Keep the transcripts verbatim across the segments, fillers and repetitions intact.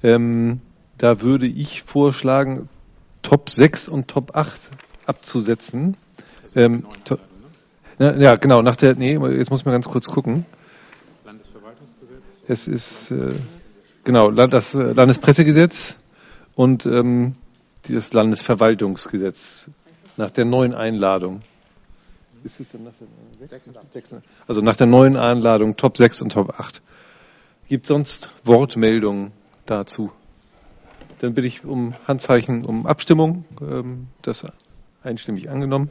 Ähm, da würde ich vorschlagen, Top sechs und Top acht abzusetzen. Ähm, to- na, ja, genau, nach der, nee, jetzt muss man ganz kurz gucken. Landesverwaltungsgesetz. Es ist, äh, genau, das Landespressegesetz und ähm, das Landesverwaltungsgesetz nach der neuen Einladung. Ist es denn nach der sechs? sechs, also nach der neuen Einladung Top sechs und Top acht. Gibt sonst Wortmeldungen dazu? Dann bitte ich um Handzeichen, um Abstimmung. Ähm, das einstimmig angenommen.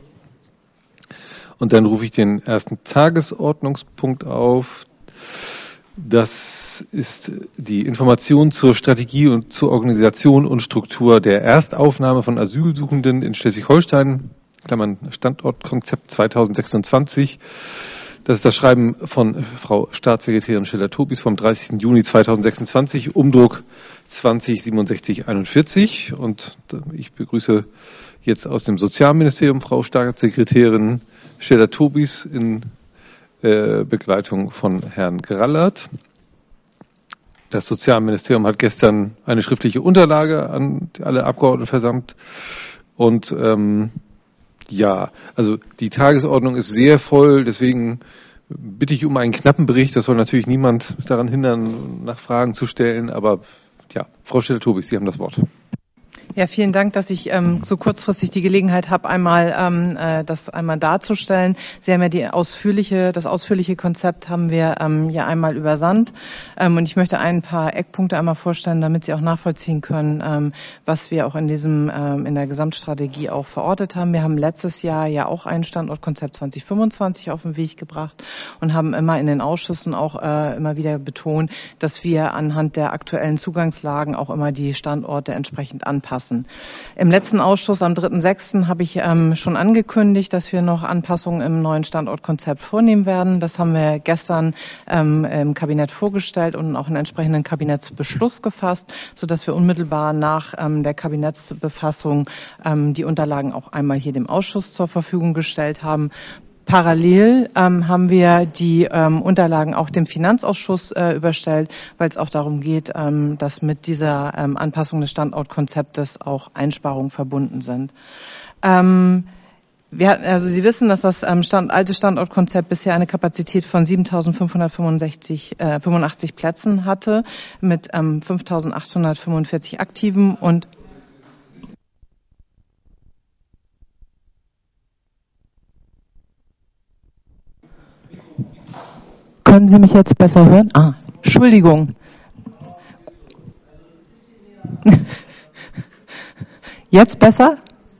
Und dann rufe ich den ersten Tagesordnungspunkt auf. Das ist die Information zur Strategie und zur Organisation und Struktur der Erstaufnahme von Asylsuchenden in Schleswig-Holstein, Klammern Standortkonzept zweitausendsechsundzwanzig. Das ist das Schreiben von Frau Staatssekretärin Schiller-Tobis vom dreißigsten Juni zweitausendsechsundzwanzig, Umdruck zwanzig siebenundsechzig einundvierzig. Und ich begrüße jetzt aus dem Sozialministerium Frau Staatssekretärin Schiller-Tobis in äh, Begleitung von Herrn Grallert. Das Sozialministerium hat gestern eine schriftliche Unterlage an alle Abgeordneten versandt. Und ähm, ja, also die Tagesordnung ist sehr voll, deswegen bitte ich um einen knappen Bericht. Das soll natürlich niemand daran hindern, nach Fragen zu stellen. Aber ja, Frau Schiller-Tobis, Sie haben das Wort. Ja, vielen Dank, dass ich ähm, so kurzfristig die Gelegenheit habe, einmal ähm, äh, das einmal darzustellen. Sie haben ja die ausführliche, das ausführliche Konzept haben wir ähm, ja einmal übersandt. Ähm, und ich möchte ein paar Eckpunkte einmal vorstellen, damit Sie auch nachvollziehen können, ähm, was wir auch in diesem ähm, in der Gesamtstrategie auch verortet haben. Wir haben letztes Jahr ja auch ein Standortkonzept zwanzig fünfundzwanzig auf den Weg gebracht und haben immer in den Ausschüssen auch äh, immer wieder betont, dass wir anhand der aktuellen Zugangslagen auch immer die Standorte entsprechend anpassen. Im letzten Ausschuss am dritten sechsten habe ich ähm, schon angekündigt, dass wir noch Anpassungen im neuen Standortkonzept vornehmen werden. Das haben wir gestern ähm, im Kabinett vorgestellt und auch einen entsprechenden Kabinettsbeschluss gefasst, sodass wir unmittelbar nach ähm, der Kabinettsbefassung ähm, die Unterlagen auch einmal hier dem Ausschuss zur Verfügung gestellt haben. Parallel ähm, haben wir die ähm, Unterlagen auch dem Finanzausschuss äh, überstellt, weil es auch darum geht, ähm, dass mit dieser ähm, Anpassung des Standortkonzeptes auch Einsparungen verbunden sind. Ähm, wir, also Sie wissen, dass das ähm, Stand, alte Standortkonzept bisher eine Kapazität von siebentausendfünfhundertfünfundachtzig äh, fünfundachtzig Plätzen hatte mit ähm, fünftausendachthundertfünfundvierzig Aktiven und Können Sie mich jetzt besser hören? Ah, Entschuldigung. Jetzt besser?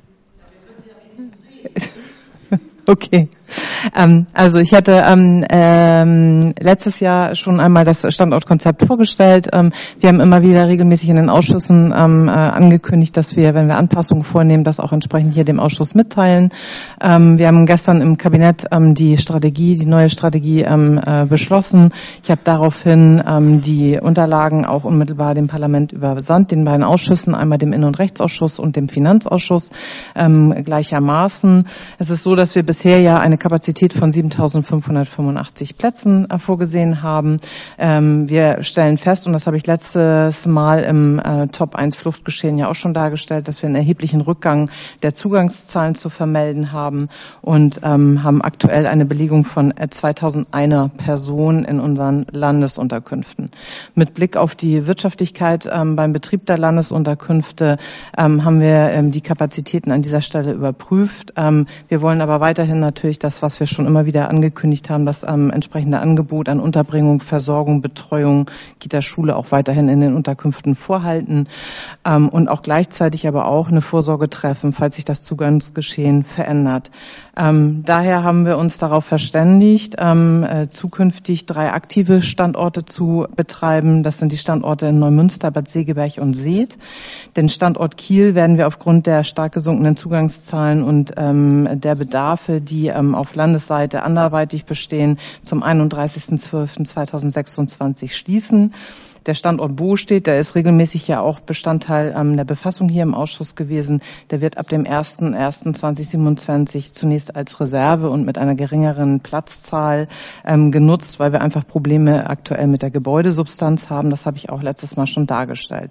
Okay. Ähm, also ich hatte ähm, ähm, letztes Jahr schon einmal das Standortkonzept vorgestellt. Ähm, wir haben immer wieder regelmäßig in den Ausschüssen ähm, äh, angekündigt, dass wir, wenn wir Anpassungen vornehmen, das auch entsprechend hier dem Ausschuss mitteilen. Ähm, wir haben gestern im Kabinett ähm, die Strategie, die neue Strategie ähm, äh, beschlossen. Ich habe daraufhin ähm, die Unterlagen auch unmittelbar dem Parlament übersandt, den beiden Ausschüssen, einmal dem Innen- und Rechtsausschuss und dem Finanzausschuss ähm, gleichermaßen. Es ist so, dass wir bisher ja eine Kapazität von siebentausendfünfhundertfünfundachtzig Plätzen äh, vorgesehen haben. Ähm, wir stellen fest, und das habe ich letztes Mal im äh, Top eins Fluchtgeschehen ja auch schon dargestellt, dass wir einen erheblichen Rückgang der Zugangszahlen zu vermelden haben und ähm, haben aktuell eine Belegung von äh, zweitausendeins Personen in unseren Landesunterkünften. Mit Blick auf die Wirtschaftlichkeit ähm, beim Betrieb der Landesunterkünfte ähm, haben wir ähm, die Kapazitäten an dieser Stelle überprüft. Ähm, wir wollen aber weiterhin natürlich das, was wir schon immer wieder angekündigt haben, das ähm, entsprechende Angebot an Unterbringung, Versorgung, Betreuung, Kita, Schule auch weiterhin in den Unterkünften vorhalten ähm, und auch gleichzeitig aber auch eine Vorsorge treffen, falls sich das Zugangsgeschehen verändert. Ähm, daher haben wir uns darauf verständigt, ähm, äh, zukünftig drei aktive Standorte zu betreiben. Das sind die Standorte in Neumünster, Bad Segeberg und Seet. Den Standort Kiel werden wir aufgrund der stark gesunkenen Zugangszahlen und ähm, der Bedarfe, die ähm, auf Landesseite anderweitig bestehen, zum einunddreißigsten zwölften zweitausendsechsundzwanzig schließen. Der Standort Bostedt, der ist regelmäßig ja auch Bestandteil ähm, der Befassung hier im Ausschuss gewesen. Der wird ab dem ersten ersten zweitausendsiebenundzwanzig zunächst als Reserve und mit einer geringeren Platzzahl ähm, genutzt, weil wir einfach Probleme aktuell mit der Gebäudesubstanz haben. Das habe ich auch letztes Mal schon dargestellt.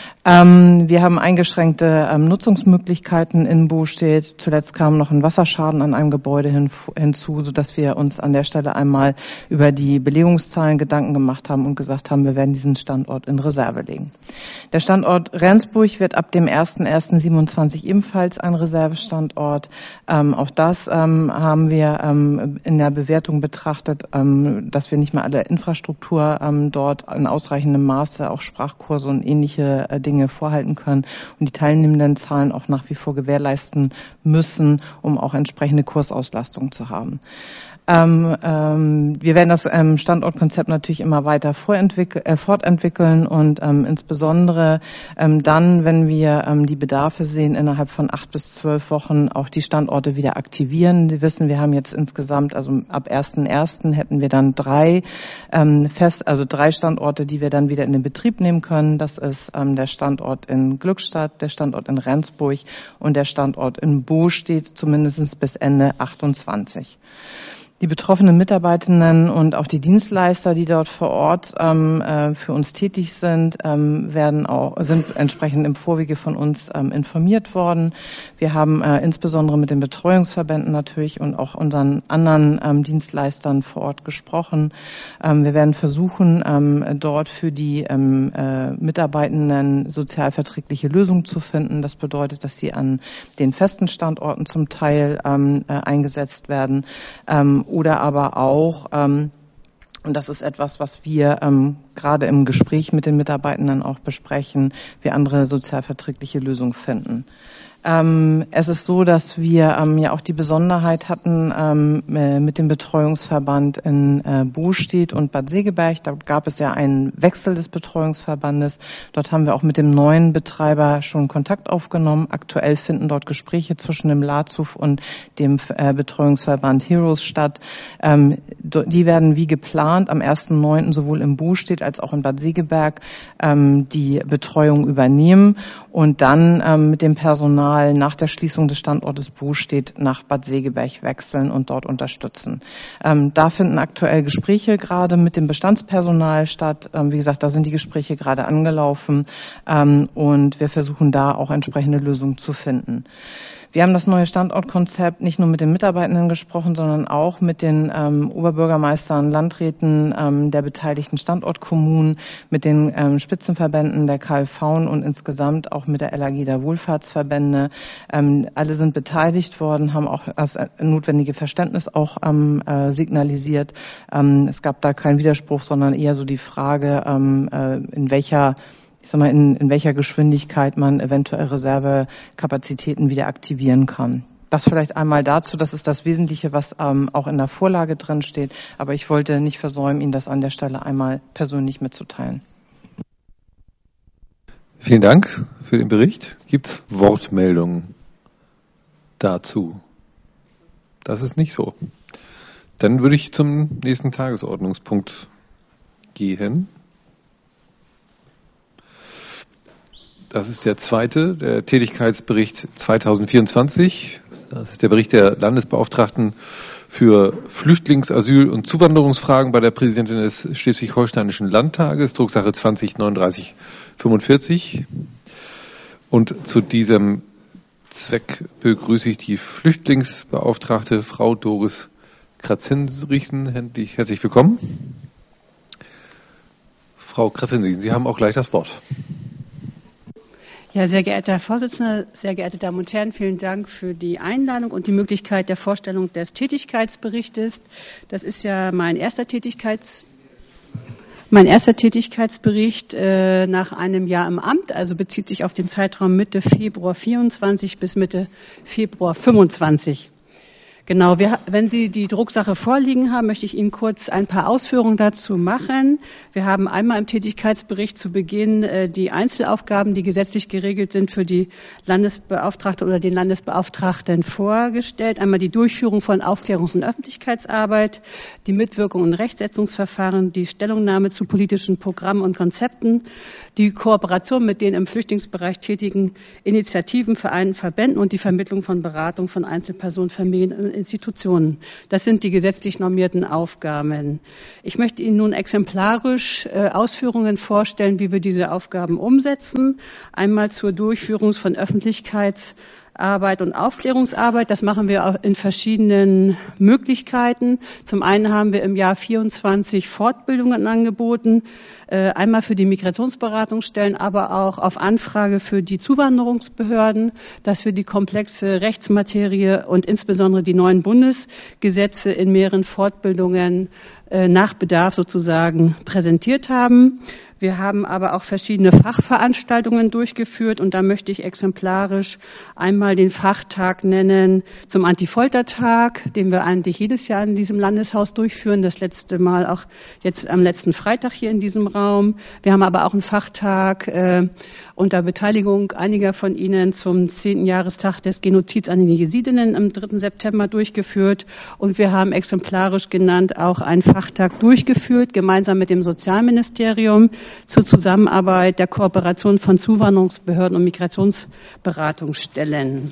Ähm, wir haben eingeschränkte ähm, Nutzungsmöglichkeiten in Bostedt. Zuletzt kam noch ein Wasserschaden an einem Gebäude hin, hinzu, sodass wir uns an der Stelle einmal über die Belegungszahlen Gedanken gemacht haben und gesagt haben, wir werden diesen Standort in Reserve legen. Der Standort Rendsburg wird ab dem ersten ersten siebenundzwanzig ebenfalls ein Reservestandort. Ähm, auch das ähm, haben wir ähm, in der Bewertung betrachtet, ähm, dass wir nicht mehr alle Infrastruktur ähm, dort in ausreichendem Maße, auch Sprachkurse und ähnliche äh, Dinge vorhalten können und die teilnehmenden Zahlen auch nach wie vor gewährleisten müssen, um auch entsprechende Kursauslastung zu haben. Ähm, ähm, wir werden das ähm, Standortkonzept natürlich immer weiter äh, fortentwickeln und ähm, insbesondere ähm, dann, wenn wir ähm, die Bedarfe sehen, innerhalb von acht bis zwölf Wochen auch die Standorte wieder aktivieren. Sie wissen, wir haben jetzt insgesamt, also ab ersten ersten hätten wir dann drei ähm, fest, also drei Standorte, die wir dann wieder in den Betrieb nehmen können. Das ist ähm, der Standort in Glückstadt, der Standort in Rendsburg und der Standort in Bostedt, zumindest bis Ende achtundzwanzig. Die betroffenen Mitarbeitenden und auch die Dienstleister, die dort vor Ort ähm, äh, für uns tätig sind, ähm, werden auch, sind entsprechend im Vorwege von uns ähm, informiert worden. Wir haben äh, insbesondere mit den Betreuungsverbänden natürlich und auch unseren anderen ähm, Dienstleistern vor Ort gesprochen. Ähm, wir werden versuchen, ähm, dort für die ähm, äh, Mitarbeitenden sozialverträgliche Lösungen zu finden. Das bedeutet, dass sie an den festen Standorten zum Teil ähm, äh, eingesetzt werden. Ähm, Oder aber auch, ähm, und das ist etwas, was wir ähm, gerade im Gespräch mit den Mitarbeitenden auch besprechen, wir andere sozialverträgliche Lösungen finden. Ähm, es ist so, dass wir ähm, ja auch die Besonderheit hatten ähm, mit dem Betreuungsverband in äh, Bostedt und Bad Segeberg. Da gab es ja einen Wechsel des Betreuungsverbandes. Dort haben wir auch mit dem neuen Betreiber schon Kontakt aufgenommen. Aktuell finden dort Gespräche zwischen dem LAZUV und dem äh, Betreuungsverband Heroes statt. Ähm, die werden wie geplant am ersten neunten sowohl in Bostedt als auch in Bad Segeberg ähm, die Betreuung übernehmen und dann ähm, mit dem Personal nach der Schließung des Standortes Bostedt nach Bad Segeberg wechseln und dort unterstützen. Ähm, da finden aktuell Gespräche gerade mit dem Bestandspersonal statt. Ähm, wie gesagt, da sind die Gespräche gerade angelaufen ähm, und wir versuchen da auch entsprechende Lösungen zu finden. Wir haben das neue Standortkonzept nicht nur mit den Mitarbeitenden gesprochen, sondern auch mit den ähm, Oberbürgermeistern, Landräten ähm, der beteiligten Standortkommunen, mit den ähm, Spitzenverbänden der K V und insgesamt auch mit der L A G der Wohlfahrtsverbände. Ähm, alle sind beteiligt worden, haben auch das notwendige Verständnis auch ähm, äh, signalisiert. Ähm, es gab da keinen Widerspruch, sondern eher so die Frage, ähm, äh, in welcher ich sag mal, in, in welcher Geschwindigkeit man eventuell Reservekapazitäten wieder aktivieren kann. Das vielleicht einmal dazu, das ist das Wesentliche, was ähm, auch in der Vorlage drin steht. Aber ich wollte nicht versäumen, Ihnen das an der Stelle einmal persönlich mitzuteilen. Vielen Dank für den Bericht. Gibt es Wortmeldungen dazu? Das ist nicht so. Dann würde ich zum nächsten Tagesordnungspunkt gehen. Das ist der zweite, der Tätigkeitsbericht zweitausendvierundzwanzig. Das ist der Bericht der Landesbeauftragten für Flüchtlings-, Asyl- und Zuwanderungsfragen bei der Präsidentin des Schleswig-Holsteinischen Landtages, Drucksache zwanzig neununddreißig fünfundvierzig. Und zu diesem Zweck begrüße ich die Flüchtlingsbeauftragte Frau Doris Kratzinrichsen. Herzlich willkommen. Frau Kratzinrichsen, Sie haben auch gleich das Wort. Ja, sehr geehrter Herr Vorsitzender, sehr geehrte Damen und Herren, vielen Dank für die Einladung und die Möglichkeit der Vorstellung des Tätigkeitsberichtes. Das ist ja mein erster Tätigkeits Mein erster Tätigkeitsbericht äh, nach einem Jahr im Amt, also bezieht sich auf den Zeitraum Mitte Februar vierundzwanzig bis Mitte Februar fünfundzwanzig. Genau, wir, wenn Sie die Drucksache vorliegen haben, möchte ich Ihnen kurz ein paar Ausführungen dazu machen. Wir haben einmal im Tätigkeitsbericht zu Beginn äh, die Einzelaufgaben, die gesetzlich geregelt sind, für die Landesbeauftragte oder den Landesbeauftragten vorgestellt. Einmal die Durchführung von Aufklärungs- und Öffentlichkeitsarbeit, die Mitwirkung in Rechtsetzungsverfahren, die Stellungnahme zu politischen Programmen und Konzepten, die Kooperation mit den im Flüchtlingsbereich tätigen Initiativen, Vereinen, Verbänden und die Vermittlung von Beratung von Einzelpersonen, Familien und Institutionen. Das sind die gesetzlich normierten Aufgaben. Ich möchte Ihnen nun exemplarisch äh, Ausführungen vorstellen, wie wir diese Aufgaben umsetzen. Einmal zur Durchführung von Öffentlichkeitsarbeit und Aufklärungsarbeit. Das machen wir auch in verschiedenen Möglichkeiten. Zum einen haben wir im Jahr vierundzwanzig Fortbildungen angeboten, äh, einmal für die Migrationsberatungsstellen, aber auch auf Anfrage für die Zuwanderungsbehörden, dass wir die komplexe Rechtsmaterie und insbesondere die neuen Bundesgesetze in mehreren Fortbildungen äh, nach Bedarf sozusagen präsentiert haben. Wir haben aber auch verschiedene Fachveranstaltungen durchgeführt und da möchte ich exemplarisch einmal den Fachtag nennen zum Antifoltertag, den wir eigentlich jedes Jahr in diesem Landeshaus durchführen, das letzte Mal auch jetzt am letzten Freitag hier in diesem Raum. Wir haben aber auch einen Fachtag äh, unter Beteiligung einiger von Ihnen zum zehnten Jahrestag des Genozids an den Jesidinnen am dritten September durchgeführt und wir haben exemplarisch genannt auch einen Fachtag durchgeführt, gemeinsam mit dem Sozialministerium, zur Zusammenarbeit der Kooperation von Zuwanderungsbehörden und Migrationsberatungsstellen.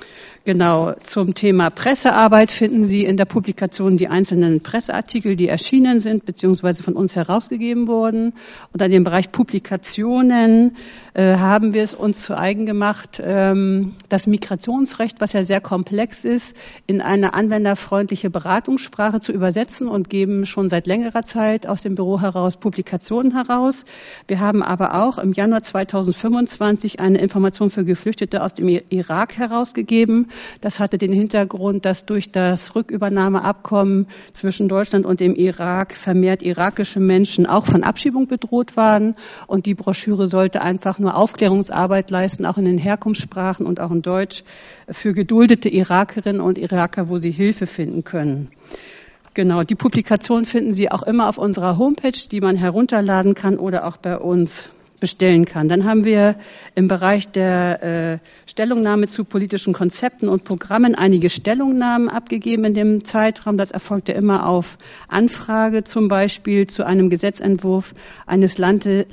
Genau, zum Thema Pressearbeit finden Sie in der Publikation die einzelnen Presseartikel, die erschienen sind, beziehungsweise von uns herausgegeben wurden. Unter dem Bereich Publikationen äh, haben wir es uns zu eigen gemacht, ähm, das Migrationsrecht, was ja sehr komplex ist, in eine anwenderfreundliche Beratungssprache zu übersetzen und geben schon seit längerer Zeit aus dem Büro heraus Publikationen heraus. Wir haben aber auch im Januar zweitausendfünfundzwanzig eine Information für Geflüchtete aus dem Irak herausgegeben. Das hatte den Hintergrund, dass durch das Rückübernahmeabkommen zwischen Deutschland und dem Irak vermehrt irakische Menschen auch von Abschiebung bedroht waren. Und die Broschüre sollte einfach nur Aufklärungsarbeit leisten, auch in den Herkunftssprachen und auch in Deutsch, für geduldete Irakerinnen und Iraker, wo sie Hilfe finden können. Genau, die Publikation finden Sie auch immer auf unserer Homepage, die man herunterladen kann oder auch bei uns bestellen kann. Dann haben wir im Bereich der äh, Stellungnahme zu politischen Konzepten und Programmen einige Stellungnahmen abgegeben in dem Zeitraum. Das erfolgte immer auf Anfrage, zum Beispiel zu einem Gesetzentwurf eines Lande,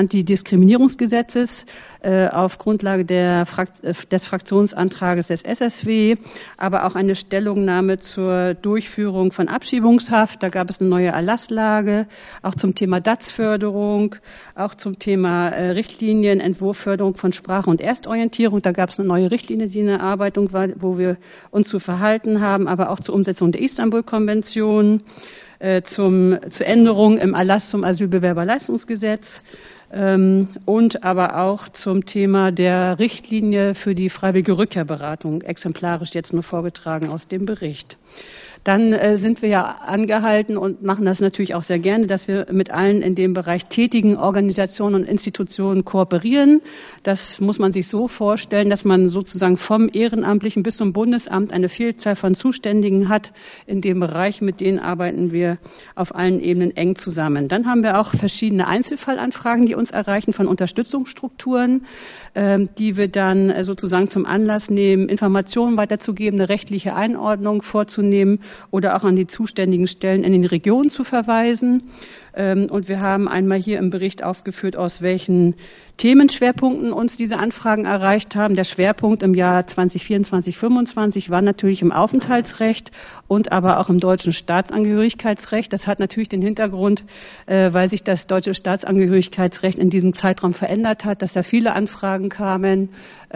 Landesantidiskriminierungsgesetzes äh, auf Grundlage der Frakt, des Fraktionsantrages des S S W, aber auch eine Stellungnahme zur Durchführung von Abschiebungshaft. Da gab es eine neue Erlasslage, auch zum Thema D A Z-Förderung, auch zum Thema Richtlinien, Entwurf, Förderung von Sprache und Erstorientierung. Da gab es eine neue Richtlinie, die in der Erarbeitung war, wo wir uns zu verhalten haben, aber auch zur Umsetzung der Istanbul-Konvention, äh, zum, zur Änderung im Erlass zum Asylbewerberleistungsgesetz ähm, und aber auch zum Thema der Richtlinie für die freiwillige Rückkehrberatung, exemplarisch jetzt nur vorgetragen aus dem Bericht. Dann äh, sind wir ja angehalten und machen das natürlich auch sehr gerne, dass wir mit allen in dem Bereich tätigen Organisationen und Institutionen kooperieren. Das muss man sich so vorstellen, dass man sozusagen vom Ehrenamtlichen bis zum Bundesamt eine Vielzahl von Zuständigen hat. In dem Bereich, mit denen arbeiten wir auf allen Ebenen eng zusammen. Dann haben wir auch verschiedene Einzelfallanfragen, die uns erreichen von Unterstützungsstrukturen, äh, die wir dann äh, sozusagen zum Anlass nehmen, Informationen weiterzugeben, eine rechtliche Einordnung vorzunehmen oder auch an die zuständigen Stellen in den Regionen zu verweisen. Und wir haben einmal hier im Bericht aufgeführt, aus welchen Themenschwerpunkten uns diese Anfragen erreicht haben. Der Schwerpunkt im Jahr zweitausendvierundzwanzig fünfundzwanzig war natürlich im Aufenthaltsrecht und aber auch im deutschen Staatsangehörigkeitsrecht. Das hat natürlich den Hintergrund, weil sich das deutsche Staatsangehörigkeitsrecht in diesem Zeitraum verändert hat, dass da viele Anfragen kamen,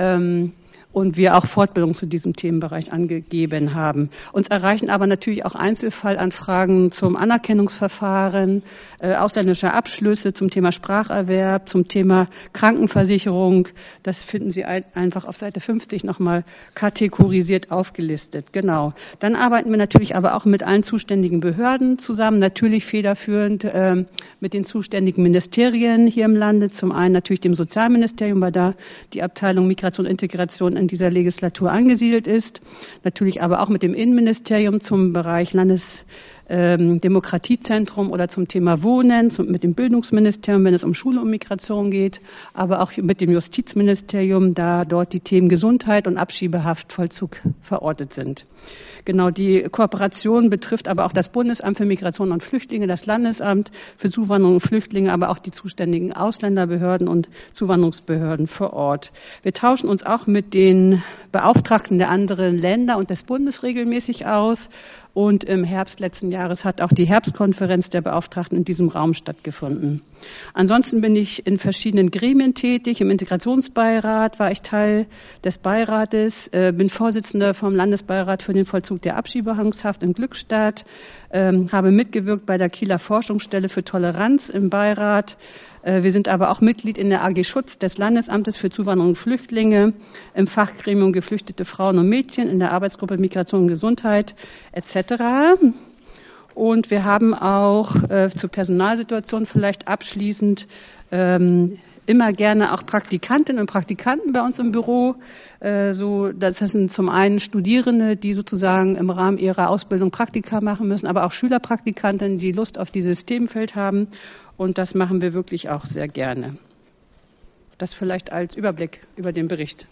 und wir auch Fortbildung zu diesem Themenbereich angegeben haben. Uns erreichen aber natürlich auch Einzelfallanfragen zum Anerkennungsverfahren, äh, ausländischer Abschlüsse, zum Thema Spracherwerb, zum Thema Krankenversicherung. Das finden Sie ein, einfach auf Seite fünfzig nochmal kategorisiert aufgelistet. Genau. Dann arbeiten wir natürlich aber auch mit allen zuständigen Behörden zusammen, natürlich federführend äh, mit den zuständigen Ministerien hier im Lande. Zum einen natürlich dem Sozialministerium, weil da die Abteilung Migration und Integration in dieser Legislatur angesiedelt ist. Natürlich aber auch mit dem Innenministerium zum Bereich Landes Ähm, Demokratiezentrum oder zum Thema Wohnen, zum, mit dem Bildungsministerium, wenn es um Schule und Migration geht, aber auch mit dem Justizministerium, da dort die Themen Gesundheit und Abschiebehaftvollzug verortet sind. Genau, die Kooperation betrifft aber auch das Bundesamt für Migration und Flüchtlinge, das Landesamt für Zuwanderung und Flüchtlinge, aber auch die zuständigen Ausländerbehörden und Zuwanderungsbehörden vor Ort. Wir tauschen uns auch mit den Beauftragten der anderen Länder und des Bundes regelmäßig aus. Und im Herbst letzten Jahres hat auch die Herbstkonferenz der Beauftragten in diesem Raum stattgefunden. Ansonsten bin ich in verschiedenen Gremien tätig. Im Integrationsbeirat war ich Teil des Beirates, äh, bin Vorsitzende vom Landesbeirat für den Vollzug der Abschiebehaftung in Glückstadt, ähm, habe mitgewirkt bei der Kieler Forschungsstelle für Toleranz im Beirat. Wir sind aber auch Mitglied in der A G Schutz des Landesamtes für Zuwanderung und Flüchtlinge, im Fachgremium Geflüchtete Frauen und Mädchen, in der Arbeitsgruppe Migration und Gesundheit et cetera. Und wir haben auch äh, zur Personalsituation vielleicht abschließend ähm, immer gerne auch Praktikantinnen und Praktikanten bei uns im Büro. Äh, so, das sind zum einen Studierende, die sozusagen im Rahmen ihrer Ausbildung Praktika machen müssen, aber auch Schülerpraktikantinnen, die Lust auf dieses Themenfeld haben. Und das machen wir wirklich auch sehr gerne. Das vielleicht als Überblick über den Bericht.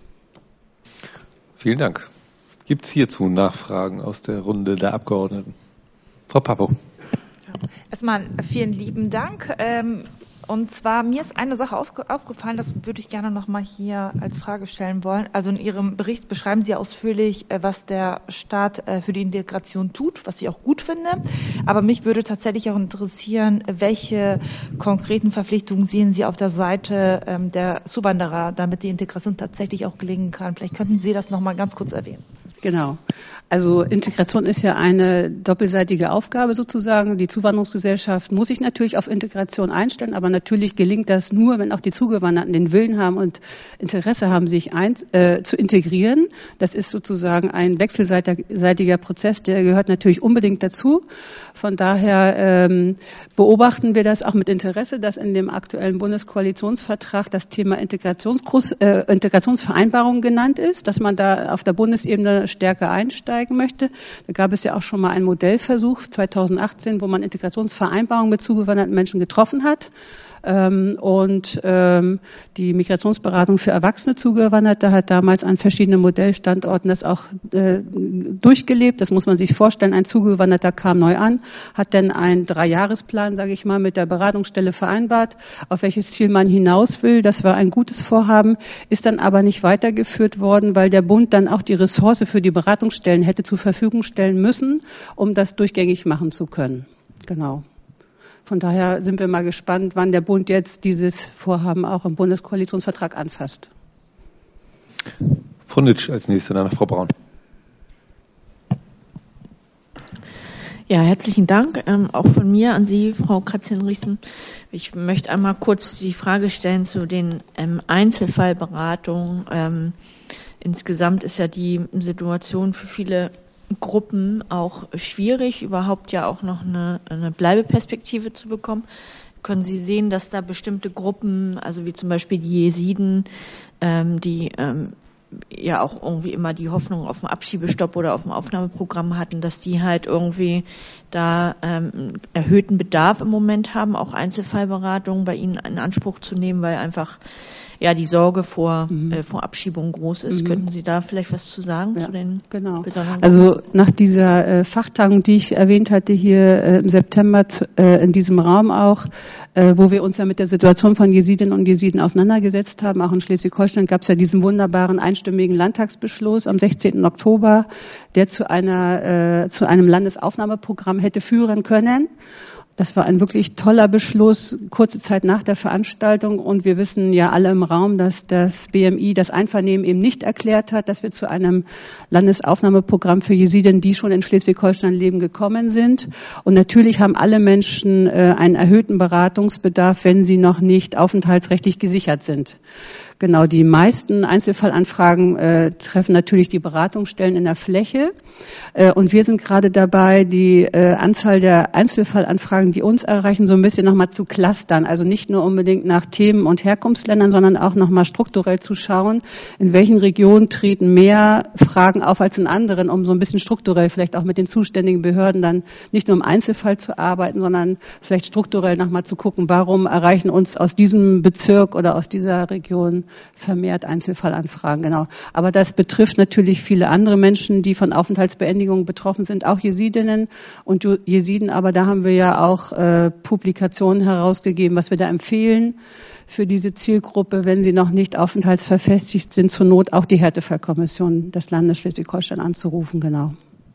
Vielen Dank. Gibt es hierzu Nachfragen aus der Runde der Abgeordneten? Frau Papo. Erstmal vielen lieben Dank. Und zwar, mir ist eine Sache aufgefallen, das würde ich gerne nochmal hier als Frage stellen wollen. Also in Ihrem Bericht beschreiben Sie ausführlich, was der Staat für die Integration tut, was ich auch gut finde. Aber mich würde tatsächlich auch interessieren, welche konkreten Verpflichtungen sehen Sie auf der Seite der Zuwanderer, damit die Integration tatsächlich auch gelingen kann. Vielleicht könnten Sie das nochmal ganz kurz erwähnen. Genau. Also Integration ist ja eine doppelseitige Aufgabe sozusagen. Die Zuwanderungsgesellschaft muss sich natürlich auf Integration einstellen, aber natürlich gelingt das nur, wenn auch die Zugewanderten den Willen haben und Interesse haben, sich ein, äh, zu integrieren. Das ist sozusagen ein wechselseitiger Prozess, der gehört natürlich unbedingt dazu. Von daher ähm, beobachten wir das auch mit Interesse, dass in dem aktuellen Bundeskoalitionsvertrag das Thema Integrationsgruß, äh, Integrationsvereinbarung genannt ist, dass man da auf der Bundesebene stärker einsteigen möchte. Da gab es ja auch schon mal einen Modellversuch zweitausendachtzehn, wo man Integrationsvereinbarungen mit zugewanderten Menschen getroffen hat. Ähm, und ähm, die Migrationsberatung für erwachsene Zugewanderte hat damals an verschiedenen Modellstandorten das auch äh, durchgelebt. Das muss man sich vorstellen. Ein Zugewanderter kam neu an, hat dann einen Dreijahresplan, sage ich mal, mit der Beratungsstelle vereinbart, auf welches Ziel man hinaus will. Das war ein gutes Vorhaben, ist dann aber nicht weitergeführt worden, weil der Bund dann auch die Ressource für die Beratungsstellen hätte zur Verfügung stellen müssen, um das durchgängig machen zu können. Genau. Von daher sind wir mal gespannt, wann der Bund jetzt dieses Vorhaben auch im Bundeskoalitionsvertrag anfasst. Frau Nitsch als Nächste, danach Frau Braun. Ja, herzlichen Dank. Ähm, auch von mir an Sie, Frau Kratz-Hinrichsen. Ich möchte einmal kurz die Frage stellen zu den ähm, Einzelfallberatungen. Ähm, insgesamt ist ja die Situation für viele Gruppen auch schwierig, überhaupt ja auch noch eine, eine Bleibeperspektive zu bekommen. Können Sie sehen, dass da bestimmte Gruppen, also wie zum Beispiel die Jesiden, ähm, die ähm, ja auch irgendwie immer die Hoffnung auf einen Abschiebestopp oder auf ein Aufnahmeprogramm hatten, dass die halt irgendwie da ähm, erhöhten Bedarf im Moment haben, auch Einzelfallberatungen bei ihnen in Anspruch zu nehmen, weil einfach ja die Sorge vor, mhm. äh, vor Abschiebung groß ist. Mhm. Könnten Sie da vielleicht was zu sagen ja, zu den genau. besonderen? Also nach dieser äh, Fachtagung, die ich erwähnt hatte hier äh, im September äh, in diesem Raum auch, äh, wo wir uns ja mit der Situation von Jesidinnen und Jesiden auseinandergesetzt haben, auch in Schleswig-Holstein gab es ja diesen wunderbaren einstimmigen Landtagsbeschluss am sechzehnten Oktober, der zu einer äh, zu einem Landesaufnahmeprogramm hätte führen können. Das war ein wirklich toller Beschluss, kurze Zeit nach der Veranstaltung. Und wir wissen ja alle im Raum, dass das B M I das Einvernehmen eben nicht erklärt hat, dass wir zu einem Landesaufnahmeprogramm für Jesiden, die schon in Schleswig-Holstein leben, gekommen sind. Und natürlich haben alle Menschen äh, einen erhöhten Beratungsbedarf, wenn sie noch nicht aufenthaltsrechtlich gesichert sind. Genau, die meisten Einzelfallanfragen äh, treffen natürlich die Beratungsstellen in der Fläche. Äh, und wir sind gerade dabei, die äh, Anzahl der Einzelfallanfragen, die uns erreichen, so ein bisschen nochmal zu clustern. Also nicht nur unbedingt nach Themen und Herkunftsländern, sondern auch nochmal strukturell zu schauen, in welchen Regionen treten mehr Fragen auf als in anderen, um so ein bisschen strukturell vielleicht auch mit den zuständigen Behörden dann nicht nur im Einzelfall zu arbeiten, sondern vielleicht strukturell nochmal zu gucken, warum erreichen uns aus diesem Bezirk oder aus dieser Region vermehrt Einzelfallanfragen, genau. Aber das betrifft natürlich viele andere Menschen, die von Aufenthaltsbeendigungen betroffen sind, auch Jesidinnen und Jesiden. Aber da haben wir ja auch äh, Publikationen herausgegeben, was wir da empfehlen für diese Zielgruppe, wenn sie noch nicht aufenthaltsverfestigt sind, zur Not auch die Härtefallkommission des Landes Schleswig-Holstein anzurufen, genau.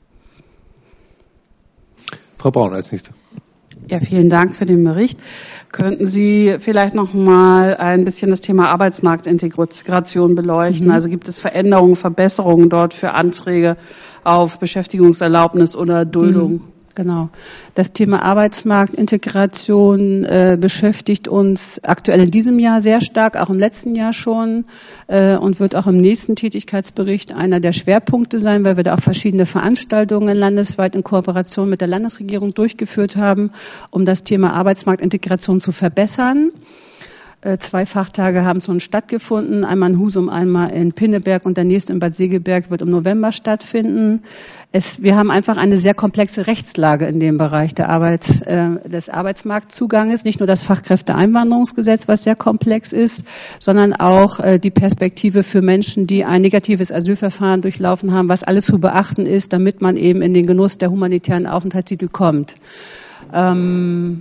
Frau Braun als Nächste. Ja, vielen Dank für den Bericht. Könnten Sie vielleicht noch mal ein bisschen das Thema Arbeitsmarktintegration beleuchten? Mhm. Also gibt es Veränderungen, Verbesserungen dort für Anträge auf Beschäftigungserlaubnis oder Duldung? Mhm. Genau. Das Thema Arbeitsmarktintegration äh, beschäftigt uns aktuell in diesem Jahr sehr stark, auch im letzten Jahr schon äh, und wird auch im nächsten Tätigkeitsbericht einer der Schwerpunkte sein, weil wir da auch verschiedene Veranstaltungen landesweit in Kooperation mit der Landesregierung durchgeführt haben, um das Thema Arbeitsmarktintegration zu verbessern. Zwei Fachtage haben schon stattgefunden, einmal in Husum, einmal in Pinneberg und der nächste in Bad Segeberg wird im November stattfinden. Es, wir haben einfach eine sehr komplexe Rechtslage in dem Bereich der Arbeits, äh, des Arbeitsmarktzuganges. Nicht nur das Fachkräfteeinwanderungsgesetz, was sehr komplex ist, sondern auch äh, die Perspektive für Menschen, die ein negatives Asylverfahren durchlaufen haben, was alles zu beachten ist, damit man eben in den Genuss der humanitären Aufenthaltstitel kommt. Ähm,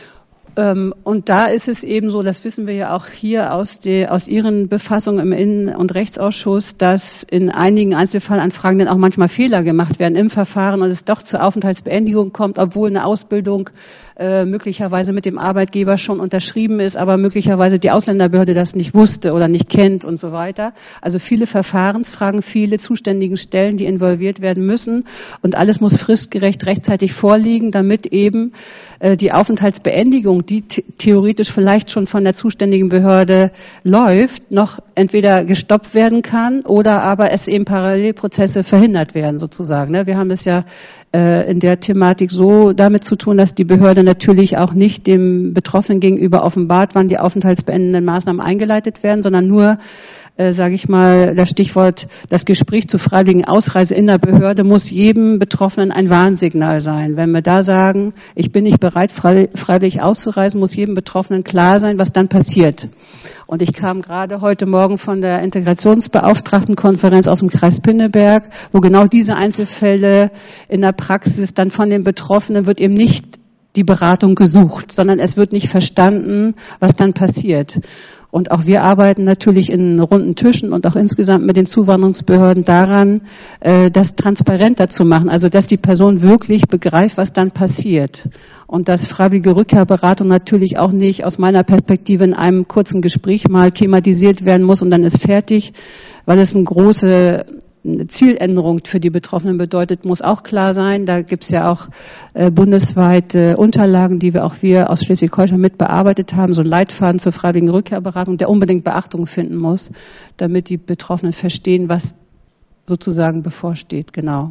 Und da ist es eben so, das wissen wir ja auch hier aus, die, aus Ihren Befassungen im Innen- und Rechtsausschuss, dass in einigen Einzelfallanfragen dann auch manchmal Fehler gemacht werden im Verfahren und es doch zur Aufenthaltsbeendigung kommt, obwohl eine Ausbildung äh, möglicherweise mit dem Arbeitgeber schon unterschrieben ist, aber möglicherweise die Ausländerbehörde das nicht wusste oder nicht kennt und so weiter. Also viele Verfahrensfragen, viele zuständigen Stellen, die involviert werden müssen und alles muss fristgerecht rechtzeitig vorliegen, damit eben äh, die Aufenthaltsbeendigung, die t- theoretisch vielleicht schon von der zuständigen Behörde läuft, noch entweder gestoppt werden kann oder aber es eben Parallelprozesse verhindert werden sozusagen. Ne? Wir haben es ja äh, in der Thematik so damit zu tun, dass die Behörde natürlich auch nicht dem Betroffenen gegenüber offenbart, wann die aufenthaltsbeendenden Maßnahmen eingeleitet werden, sondern nur Äh, sage ich mal, das Stichwort, das Gespräch zur freiwilligen Ausreise in der Behörde muss jedem Betroffenen ein Warnsignal sein. Wenn wir da sagen, ich bin nicht bereit, frei, freiwillig auszureisen, muss jedem Betroffenen klar sein, was dann passiert. Und ich kam gerade heute Morgen von der Integrationsbeauftragtenkonferenz aus dem Kreis Pinneberg, wo genau diese Einzelfälle in der Praxis dann von den Betroffenen wird eben nicht die Beratung gesucht, sondern es wird nicht verstanden, was dann passiert. Und auch wir arbeiten natürlich in runden Tischen und auch insgesamt mit den Zuwanderungsbehörden daran, das transparenter zu machen. Also, dass die Person wirklich begreift, was dann passiert. Und dass freiwillige Rückkehrberatung natürlich auch nicht aus meiner Perspektive in einem kurzen Gespräch mal thematisiert werden muss und dann ist fertig, weil es eine große eine Zieländerung für die Betroffenen bedeutet, muss auch klar sein. Da gibt es ja auch äh, bundesweit äh, Unterlagen, die wir auch wir aus Schleswig-Holstein mit bearbeitet haben, so ein Leitfaden zur freiwilligen Rückkehrberatung, der unbedingt Beachtung finden muss, damit die Betroffenen verstehen, was sozusagen bevorsteht. Genau.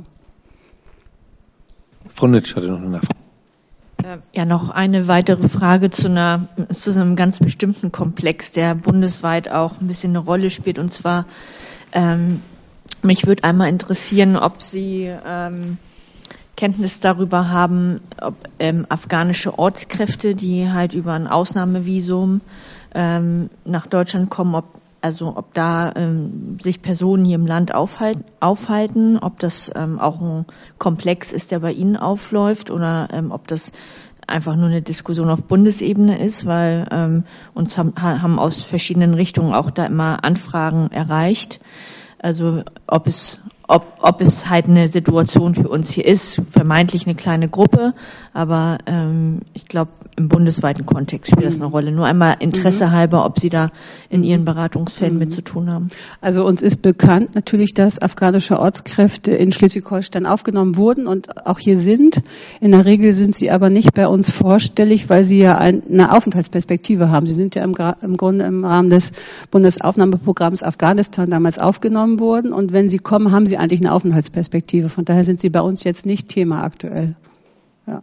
Frau Nitsch hatte noch eine Nachfrage. Ja, noch eine weitere Frage zu, einer, zu einem ganz bestimmten Komplex, der bundesweit auch ein bisschen eine Rolle spielt, und zwar ähm, mich würde einmal interessieren, ob Sie ähm, Kenntnis darüber haben, ob ähm, afghanische Ortskräfte, die halt über ein Ausnahmevisum ähm, nach Deutschland kommen, ob also ob da ähm, sich Personen hier im Land aufhalten, aufhalten ob das ähm, auch ein Komplex ist, der bei Ihnen aufläuft, oder ähm, ob das einfach nur eine Diskussion auf Bundesebene ist, weil ähm, uns haben, haben aus verschiedenen Richtungen auch da immer Anfragen erreicht. Also ob es, ob, ob es halt eine Situation für uns hier ist, vermeintlich eine kleine Gruppe, aber ähm, ich glaube, im bundesweiten Kontext spielt das eine Rolle. Nur einmal Interesse mhm. halber, ob Sie da in Ihren Beratungsfällen mhm. mit zu tun haben. Also uns ist bekannt natürlich, dass afghanische Ortskräfte in Schleswig-Holstein aufgenommen wurden und auch hier sind. In der Regel sind sie aber nicht bei uns vorstellig, weil sie ja eine Aufenthaltsperspektive haben. Sie sind ja im, im Grunde im Rahmen des Bundesaufnahmeprogramms Afghanistan damals aufgenommen worden und wenn sie kommen, haben sie eigentlich eine Aufenthaltsperspektive. Von daher sind sie bei uns jetzt nicht Thema aktuell. Ja.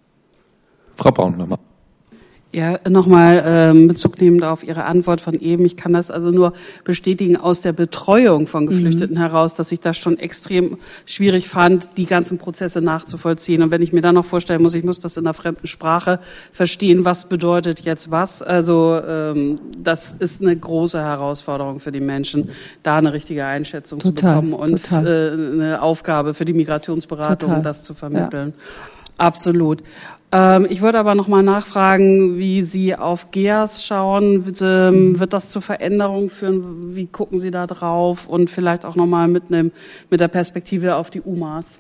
Frau Braun nochmal. Ja, nochmal ähm, Bezug nehmend auf Ihre Antwort von eben. Ich kann das also nur bestätigen aus der Betreuung von Geflüchteten mhm. heraus, dass ich das schon extrem schwierig fand, die ganzen Prozesse nachzuvollziehen. Und wenn ich mir dann noch vorstellen muss, ich muss das in einer fremden Sprache verstehen, was bedeutet jetzt was. Also ähm, das ist eine große Herausforderung für die Menschen, da eine richtige Einschätzung total, zu bekommen und total. Äh, eine Aufgabe für die Migrationsberatung, total. das zu vermitteln. Ja. Absolut. Ähm, ich würde aber noch mal nachfragen, wie Sie auf G E A S schauen. Wird, ähm, wird das zu Veränderungen führen? Wie gucken Sie da drauf? Und vielleicht auch noch mal mit, einem, mit der Perspektive auf die U M As.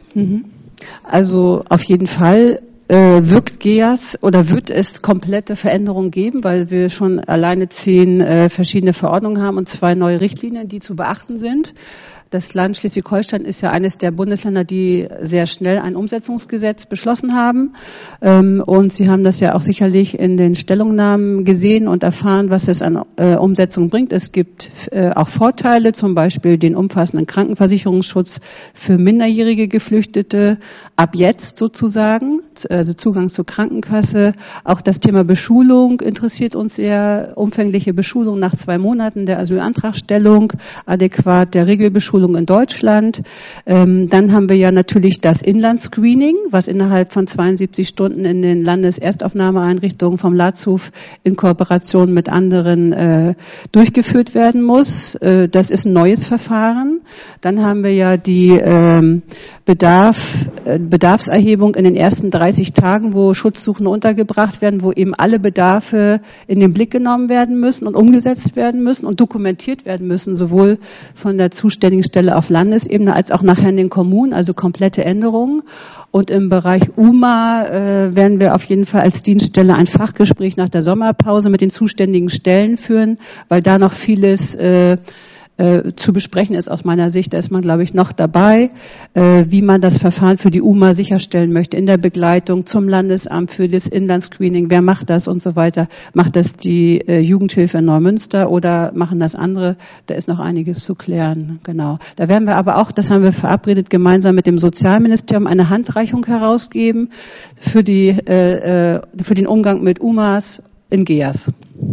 Also auf jeden Fall äh, wirkt G E A S oder wird es komplette Veränderungen geben, weil wir schon alleine zehn äh, verschiedene Verordnungen haben und zwei neue Richtlinien, die zu beachten sind. Das Land Schleswig-Holstein ist ja eines der Bundesländer, die sehr schnell ein Umsetzungsgesetz beschlossen haben. Und Sie haben das ja auch sicherlich in den Stellungnahmen gesehen und erfahren, was es an Umsetzung bringt. Es gibt auch Vorteile, zum Beispiel den umfassenden Krankenversicherungsschutz für minderjährige Geflüchtete, ab jetzt sozusagen, also Zugang zur Krankenkasse. Auch das Thema Beschulung interessiert uns sehr, umfängliche Beschulung nach zwei Monaten der Asylantragstellung, adäquat der Regelbeschulung in Deutschland. Ähm, dann haben wir ja natürlich das Inlandscreening, was innerhalb von zweiundsiebzig Stunden in den Landeserstaufnahmeeinrichtungen vom LAZUV in Kooperation mit anderen äh, durchgeführt werden muss. Äh, das ist ein neues Verfahren. Dann haben wir ja die ähm, Bedarf, äh, Bedarfserhebung in den ersten dreißig Tagen, wo Schutzsuchende untergebracht werden, wo eben alle Bedarfe in den Blick genommen werden müssen und umgesetzt werden müssen und dokumentiert werden müssen, sowohl von der zuständigen Stelle auf Landesebene als auch nachher in den Kommunen, also komplette Änderungen. Und im Bereich U M A äh, werden wir auf jeden Fall als Dienststelle ein Fachgespräch nach der Sommerpause mit den zuständigen Stellen führen, weil da noch vieles äh, Äh, zu besprechen ist aus meiner Sicht. Da ist man, glaube ich, noch dabei, äh, wie man das Verfahren für die U M A sicherstellen möchte in der Begleitung zum Landesamt für das Inlandscreening. Wer macht das und so weiter? Macht das die äh, Jugendhilfe in Neumünster oder machen das andere? Da ist noch einiges zu klären. Genau. Da werden wir aber auch, das haben wir verabredet, gemeinsam mit dem Sozialministerium eine Handreichung herausgeben für die äh, für den Umgang mit U M As in G E A S.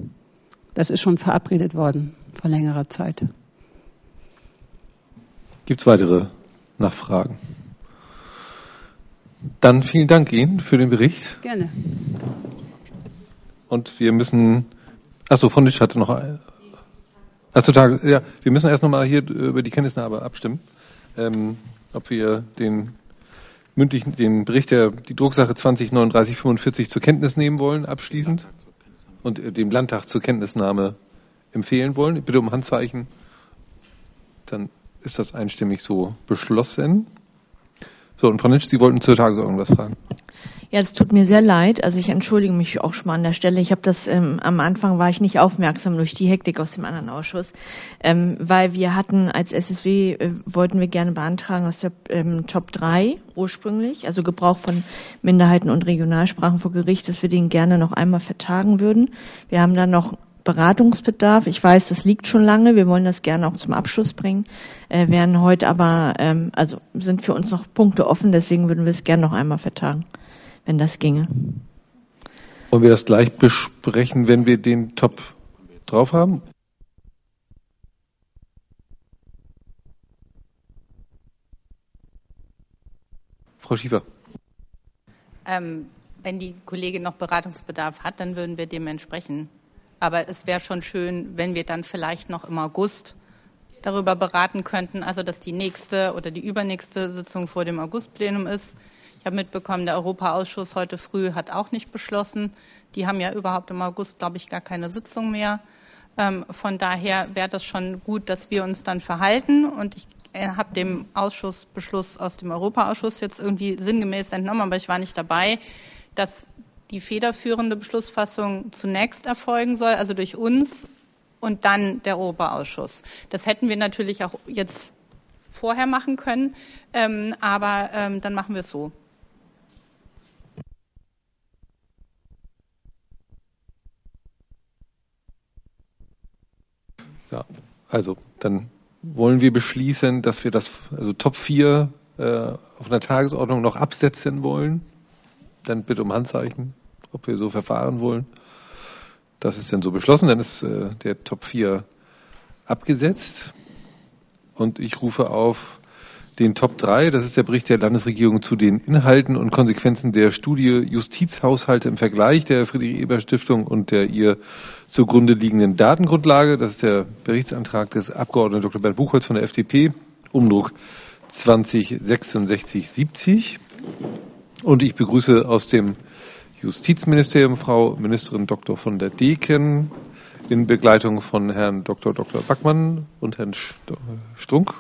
Das ist schon verabredet worden vor längerer Zeit. Gibt es weitere Nachfragen? Dann vielen Dank Ihnen für den Bericht. Gerne. Und wir müssen, achso, Fronditsch hatte noch, achso, ja, wir müssen erst nochmal hier über die Kenntnisnahme abstimmen, ähm, ob wir den mündlichen, den Bericht der, die Drucksache zwanzig neununddreißig fünfundvierzig zur Kenntnis nehmen wollen, abschließend, und dem Landtag zur Kenntnisnahme empfehlen wollen. Ich bitte um Handzeichen. Dann ist das einstimmig so beschlossen. So, und Frau Nitsch, Sie wollten zur Tagesordnung was fragen. Ja, es tut mir sehr leid. Also ich entschuldige mich auch schon mal an der Stelle. Ich habe das, ähm, am Anfang war ich nicht aufmerksam durch die Hektik aus dem anderen Ausschuss, ähm, weil wir hatten als S S W, äh, wollten wir gerne beantragen aus der ähm, Top drei ursprünglich, also Gebrauch von Minderheiten und Regionalsprachen vor Gericht, dass wir den gerne noch einmal vertagen würden. Wir haben dann noch Beratungsbedarf. Ich weiß, das liegt schon lange. Wir wollen das gerne auch zum Abschluss bringen. Äh, werden heute aber, ähm, also sind für uns noch Punkte offen. Deswegen würden wir es gerne noch einmal vertagen, wenn das ginge. Wollen wir das gleich besprechen, wenn wir den Top drauf haben? Frau Schiefer. Ähm, wenn die Kollegin noch Beratungsbedarf hat, dann würden wir dem entsprechen. Aber es wäre schon schön, wenn wir dann vielleicht noch im August darüber beraten könnten, also dass die nächste oder die übernächste Sitzung vor dem Augustplenum ist. Ich habe mitbekommen, der Europaausschuss heute früh hat auch nicht beschlossen. Die haben ja überhaupt im August, glaube ich, gar keine Sitzung mehr. Ähm, von daher wäre das schon gut, dass wir uns dann verhalten. Und ich habe dem Ausschussbeschluss aus dem Europaausschuss jetzt irgendwie sinngemäß entnommen, aber ich war nicht dabei, dass die federführende Beschlussfassung zunächst erfolgen soll, also durch uns und dann der Europaausschuss. Das hätten wir natürlich auch jetzt vorher machen können, ähm, aber ähm, dann machen wir es so. Ja, also dann wollen wir beschließen, dass wir das, also Top vier äh, auf einer Tagesordnung noch absetzen wollen. Dann bitte um Handzeichen, ob wir so verfahren wollen. Das ist dann so beschlossen. Dann ist äh, der Top vier abgesetzt. Und ich rufe auf den Top drei. Das ist der Bericht der Landesregierung zu den Inhalten und Konsequenzen der Studie Justizhaushalte im Vergleich der Friedrich-Ebert-Stiftung und der ihr zugrunde liegenden Datengrundlage. Das ist der Berichtsantrag des Abgeordneten Doktor Bernd Buchholz von der F D P, Umdruck zwanzig sechsundsechzig siebzig. Und ich begrüße aus dem Justizministerium Frau Ministerin Doktor von der Deken in Begleitung von Herrn Doktor Doktor Backmann und Herrn Strunk.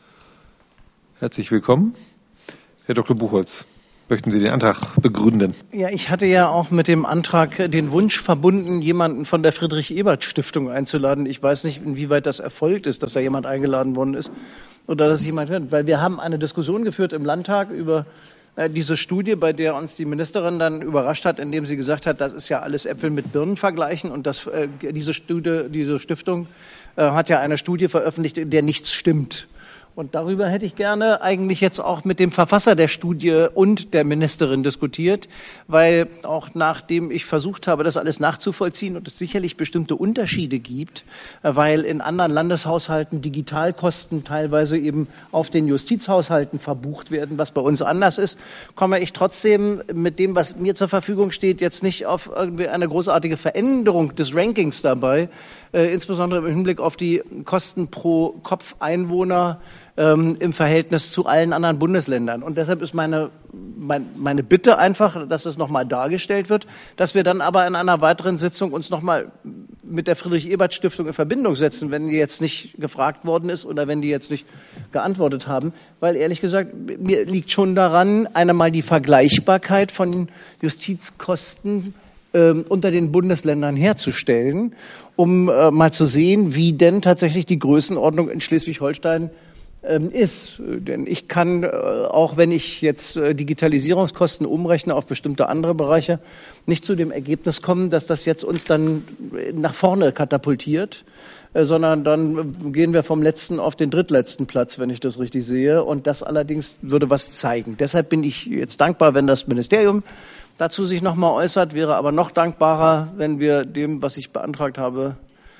Herzlich willkommen. Herr Doktor Buchholz, möchten Sie den Antrag begründen? Ja, ich hatte ja auch mit dem Antrag den Wunsch verbunden, jemanden von der Friedrich-Ebert-Stiftung einzuladen. Ich weiß nicht, inwieweit das erfolgt ist, dass da jemand eingeladen worden ist oder dass jemand hört. Weil wir haben eine Diskussion geführt im Landtag über äh, diese Studie, bei der uns die Ministerin dann überrascht hat, indem sie gesagt hat, das ist ja alles Äpfel mit Birnen vergleichen. Und das, äh, diese, Studie, diese Stiftung äh, hat ja eine Studie veröffentlicht, in der nichts stimmt. Und darüber hätte ich gerne eigentlich jetzt auch mit dem Verfasser der Studie und der Ministerin diskutiert, weil auch nachdem ich versucht habe, das alles nachzuvollziehen und es sicherlich bestimmte Unterschiede gibt, weil in anderen Landeshaushalten Digitalkosten teilweise eben auf den Justizhaushalten verbucht werden, was bei uns anders ist, komme ich trotzdem mit dem, was mir zur Verfügung steht, jetzt nicht auf irgendwie eine großartige Veränderung des Rankings dabei, äh, insbesondere im Hinblick auf die Kosten pro Kopf Einwohner im Verhältnis zu allen anderen Bundesländern. Und deshalb ist meine, mein, meine Bitte einfach, dass es nochmal dargestellt wird, dass wir dann aber in einer weiteren Sitzung uns nochmal mit der Friedrich-Ebert-Stiftung in Verbindung setzen, wenn die jetzt nicht gefragt worden ist oder wenn die jetzt nicht geantwortet haben. Weil ehrlich gesagt, mir liegt schon daran, einmal die Vergleichbarkeit von Justizkosten äh, unter den Bundesländern herzustellen, um äh, mal zu sehen, wie denn tatsächlich die Größenordnung in Schleswig-Holstein ist. Denn ich kann, auch wenn ich jetzt Digitalisierungskosten umrechne auf bestimmte andere Bereiche, nicht zu dem Ergebnis kommen, dass das jetzt uns dann nach vorne katapultiert, sondern dann gehen wir vom letzten auf den drittletzten Platz, wenn ich das richtig sehe. Und das allerdings würde was zeigen. Deshalb bin ich jetzt dankbar, wenn das Ministerium dazu sich nochmal äußert, wäre aber noch dankbarer, wenn wir dem, was ich beantragt habe,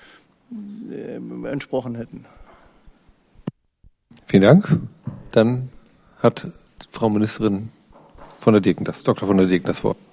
entsprochen hätten. Vielen Dank. Dann hat Frau Ministerin von der Deken das, Doktor von der Deken das Wort.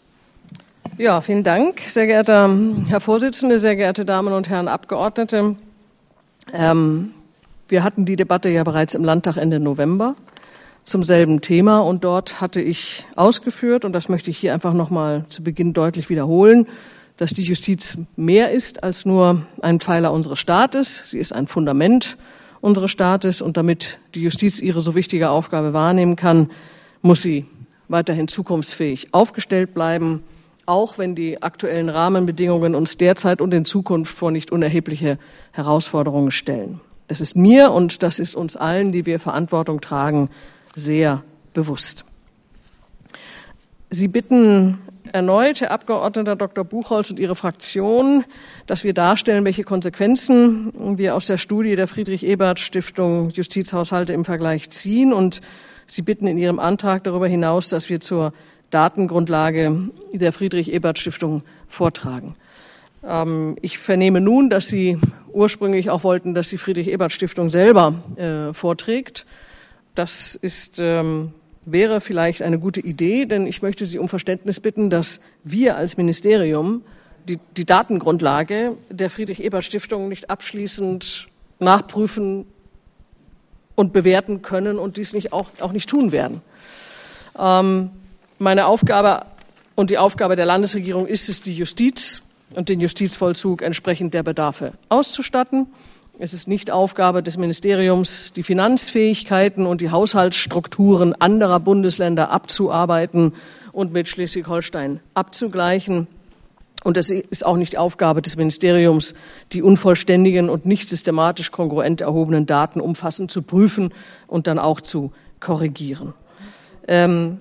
Ja, vielen Dank, sehr geehrter Herr Vorsitzender, sehr geehrte Damen und Herren Abgeordnete. Ähm, wir hatten die Debatte ja bereits im Landtag Ende November zum selben Thema und dort hatte ich ausgeführt, und das möchte ich hier einfach nochmal zu Beginn deutlich wiederholen, dass die Justiz mehr ist als nur ein Pfeiler unseres Staates. Sie ist ein Fundament unseres Staates, und damit die Justiz ihre so wichtige Aufgabe wahrnehmen kann, muss sie weiterhin zukunftsfähig aufgestellt bleiben, auch wenn die aktuellen Rahmenbedingungen uns derzeit und in Zukunft vor nicht unerhebliche Herausforderungen stellen. Das ist mir und das ist uns allen, die wir Verantwortung tragen, sehr bewusst. Sie bitten erneut, Herr Abgeordneter Doktor Buchholz und Ihre Fraktion, dass wir darstellen, welche Konsequenzen wir aus der Studie der Friedrich-Ebert-Stiftung Justizhaushalte im Vergleich ziehen. Und Sie bitten in Ihrem Antrag darüber hinaus, dass wir zur Datengrundlage der Friedrich-Ebert-Stiftung vortragen. Ähm, ich vernehme nun, dass Sie ursprünglich auch wollten, dass die Friedrich-Ebert-Stiftung selber äh, vorträgt. Das ist ähm, wäre vielleicht eine gute Idee, denn ich möchte Sie um Verständnis bitten, dass wir als Ministerium die, die Datengrundlage der Friedrich-Ebert-Stiftung nicht abschließend nachprüfen und bewerten können und dies nicht auch, auch nicht tun werden. Ähm, meine Aufgabe und die Aufgabe der Landesregierung ist es, die Justiz und den Justizvollzug entsprechend der Bedarfe auszustatten. Es ist nicht Aufgabe des Ministeriums, die Finanzfähigkeiten und die Haushaltsstrukturen anderer Bundesländer abzuarbeiten und mit Schleswig-Holstein abzugleichen. Und es ist auch nicht Aufgabe des Ministeriums, die unvollständigen und nicht systematisch kongruent erhobenen Daten umfassend zu prüfen und dann auch zu korrigieren. Ähm,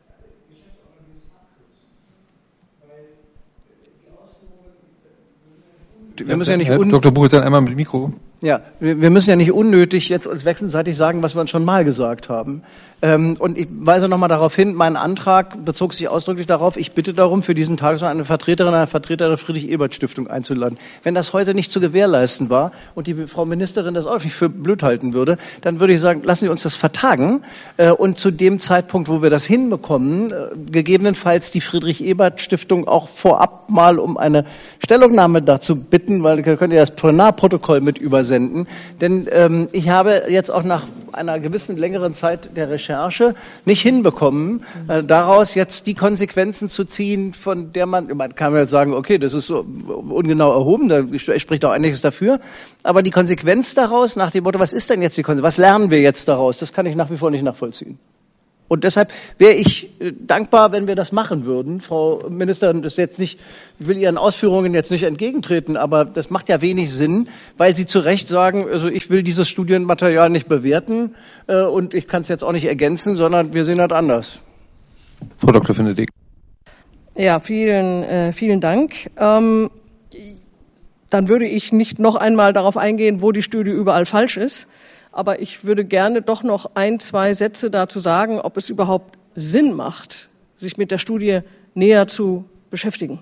Wir müssen ja nicht Herr Doktor Buchholz, dann einmal mit Mikro. Ja, wir, wir müssen ja nicht unnötig jetzt uns wechselseitig sagen, was wir uns schon mal gesagt haben. Ähm, und ich weise nochmal darauf hin, mein Antrag bezog sich ausdrücklich darauf, ich bitte darum, für diesen Tag eine Vertreterin, einen Vertreter der Friedrich-Ebert-Stiftung einzuladen. Wenn das heute nicht zu gewährleisten war und die Frau Ministerin das auch nicht für blöd halten würde, dann würde ich sagen, lassen Sie uns das vertagen äh, und zu dem Zeitpunkt, wo wir das hinbekommen, äh, gegebenenfalls die Friedrich-Ebert-Stiftung auch vorab mal um eine Stellungnahme dazu bitten, weil wir können ja das Plenarprotokoll mit übersetzen. Senden. Denn ähm, ich habe jetzt auch nach einer gewissen längeren Zeit der Recherche nicht hinbekommen, äh, daraus jetzt die Konsequenzen zu ziehen, von der man, man kann jetzt sagen, okay, das ist so ungenau erhoben, da spricht auch einiges dafür, aber die Konsequenz daraus, nach dem Motto, was ist denn jetzt die Konsequenz, was lernen wir jetzt daraus, das kann ich nach wie vor nicht nachvollziehen. Und deshalb wäre ich dankbar, wenn wir das machen würden. Frau Ministerin, das jetzt nicht, ich will Ihren Ausführungen jetzt nicht entgegentreten, aber das macht ja wenig Sinn, weil Sie zu Recht sagen, also ich will dieses Studienmaterial nicht bewerten äh, und ich kann es jetzt auch nicht ergänzen, sondern wir sehen das anders. Frau Doktor Venedig. Ja, vielen, äh, vielen Dank. Ähm, dann würde ich nicht noch einmal darauf eingehen, wo die Studie überall falsch ist. Aber ich würde gerne doch noch ein, zwei Sätze dazu sagen, ob es überhaupt Sinn macht, sich mit der Studie näher zu beschäftigen.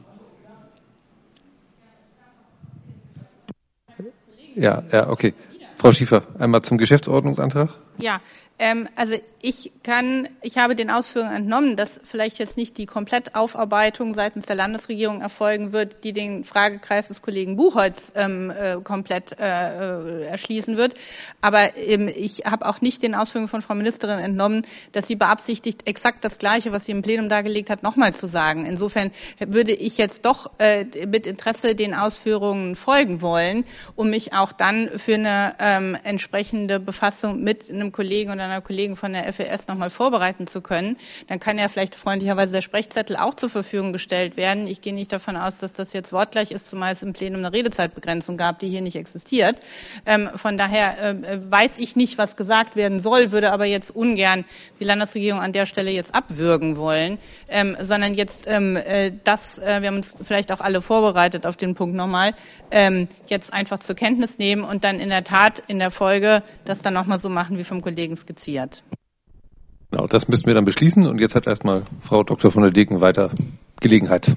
Ja, ja, okay. Frau Schiefer, einmal zum Geschäftsordnungsantrag. Ja, ähm, also ich kann, ich habe den Ausführungen entnommen, dass vielleicht jetzt nicht die Komplettaufarbeitung seitens der Landesregierung erfolgen wird, die den Fragekreis des Kollegen Buchholz ähm, äh, komplett äh, erschließen wird. Aber ähm, ich habe auch nicht den Ausführungen von Frau Ministerin entnommen, dass sie beabsichtigt, exakt das Gleiche, was sie im Plenum dargelegt hat, nochmal zu sagen. Insofern würde ich jetzt doch äh, mit Interesse den Ausführungen folgen wollen, um mich auch dann für eine ähm, entsprechende Befassung mit einem Kollegen oder einer Kollegin von der F E S nochmal vorbereiten zu können. Dann kann ja vielleicht freundlicherweise der Sprechzettel auch zur Verfügung gestellt werden. Ich gehe nicht davon aus, dass das jetzt wortgleich ist, zumal es im Plenum eine Redezeitbegrenzung gab, die hier nicht existiert. Ähm, von daher äh, weiß ich nicht, was gesagt werden soll, würde aber jetzt ungern die Landesregierung an der Stelle jetzt abwürgen wollen, ähm, sondern jetzt ähm, äh, das, äh, wir haben uns vielleicht auch alle vorbereitet auf den Punkt nochmal, ähm, jetzt einfach zur Kenntnis nehmen und dann in der Tat in der Folge das dann nochmal so machen, wie vom Kollegen skizziert. Genau, das müssten wir dann beschließen und jetzt hat erstmal Frau Doktor von der Degen weiter Gelegenheit.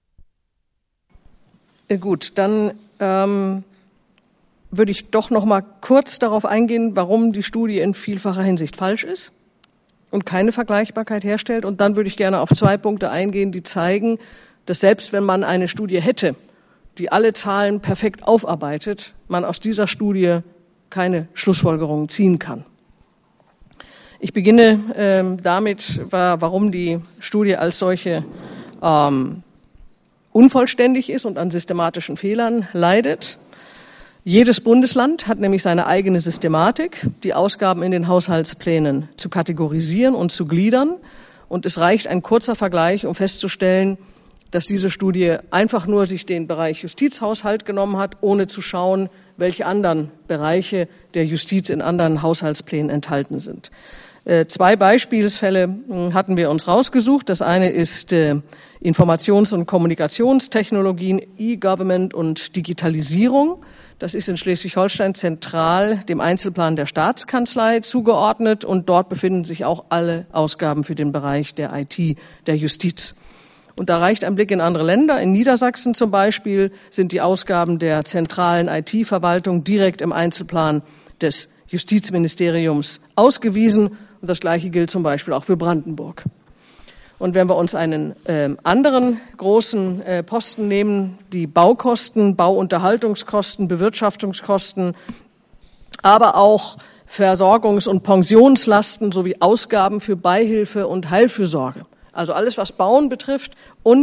Gut, dann ähm, würde ich doch noch mal kurz darauf eingehen, warum die Studie in vielfacher Hinsicht falsch ist und keine Vergleichbarkeit herstellt. Und dann würde ich gerne auf zwei Punkte eingehen, die zeigen, dass selbst wenn man eine Studie hätte, die alle Zahlen perfekt aufarbeitet, man aus dieser Studie keine Schlussfolgerungen ziehen kann. Ich beginne ähm, damit, warum die Studie als solche ähm, unvollständig ist und an systematischen Fehlern leidet. Jedes Bundesland hat nämlich seine eigene Systematik, die Ausgaben in den Haushaltsplänen zu kategorisieren und zu gliedern. Und es reicht ein kurzer Vergleich, um festzustellen, dass diese Studie einfach nur sich den Bereich Justizhaushalt genommen hat, ohne zu schauen, welche anderen Bereiche der Justiz in anderen Haushaltsplänen enthalten sind. Äh, zwei Beispielsfälle mh, hatten wir uns rausgesucht. Das eine ist äh, Informations- und Kommunikationstechnologien, E-Government und Digitalisierung. Das ist in Schleswig-Holstein zentral dem Einzelplan der Staatskanzlei zugeordnet und dort befinden sich auch alle Ausgaben für den Bereich der I T, der Justiz. Und da reicht ein Blick in andere Länder. In Niedersachsen zum Beispiel sind die Ausgaben der zentralen I T-Verwaltung direkt im Einzelplan des Justizministeriums ausgewiesen. Und das Gleiche gilt zum Beispiel auch für Brandenburg. Und wenn wir uns einen äh, anderen großen äh, Posten nehmen, die Baukosten, Bauunterhaltungskosten, Bewirtschaftungskosten, aber auch Versorgungs- und Pensionslasten sowie Ausgaben für Beihilfe und Heilfürsorge. Also alles, was Bauen betrifft und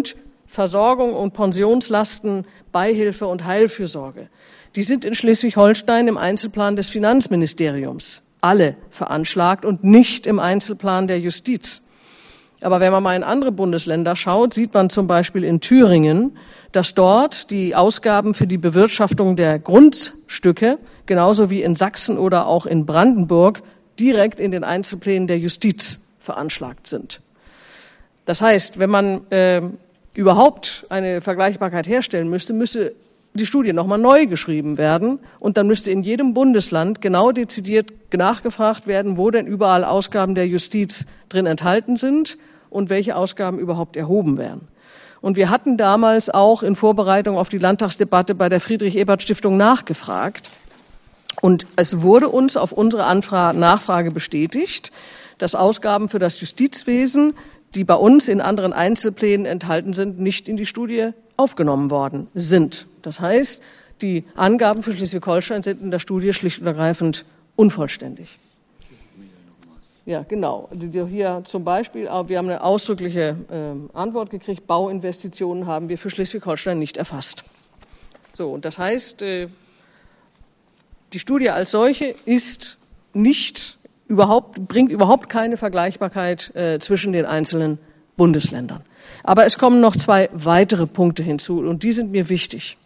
Versorgung und Pensionslasten, Beihilfe und Heilfürsorge. Die sind in Schleswig-Holstein im Einzelplan des Finanzministeriums alle veranschlagt und nicht im Einzelplan der Justiz. Aber wenn man mal in andere Bundesländer schaut, sieht man zum Beispiel in Thüringen, dass dort die Ausgaben für die Bewirtschaftung der Grundstücke, genauso wie in Sachsen oder auch in Brandenburg, direkt in den Einzelplänen der Justiz veranschlagt sind. Das heißt, wenn man äh, überhaupt eine Vergleichbarkeit herstellen müsste, müsste die Studie nochmal neu geschrieben werden und dann müsste in jedem Bundesland genau dezidiert nachgefragt werden, wo denn überall Ausgaben der Justiz drin enthalten sind und welche Ausgaben überhaupt erhoben werden. Und wir hatten damals auch in Vorbereitung auf die Landtagsdebatte bei der Friedrich-Ebert-Stiftung nachgefragt und es wurde uns auf unsere Anfrage, Nachfrage bestätigt, dass Ausgaben für das Justizwesen, die bei uns in anderen Einzelplänen enthalten sind, nicht in die Studie aufgenommen worden sind. Das heißt, die Angaben für Schleswig-Holstein sind in der Studie schlicht und ergreifend unvollständig. Ja, genau. Hier zum Beispiel, wir haben eine ausdrückliche äh, Antwort gekriegt, Bauinvestitionen haben wir für Schleswig-Holstein nicht erfasst. So, und das heißt, äh, die Studie als solche ist nicht überhaupt, bringt überhaupt keine Vergleichbarkeit äh, zwischen den einzelnen Bundesländern. Aber es kommen noch zwei weitere Punkte hinzu und die sind mir wichtig.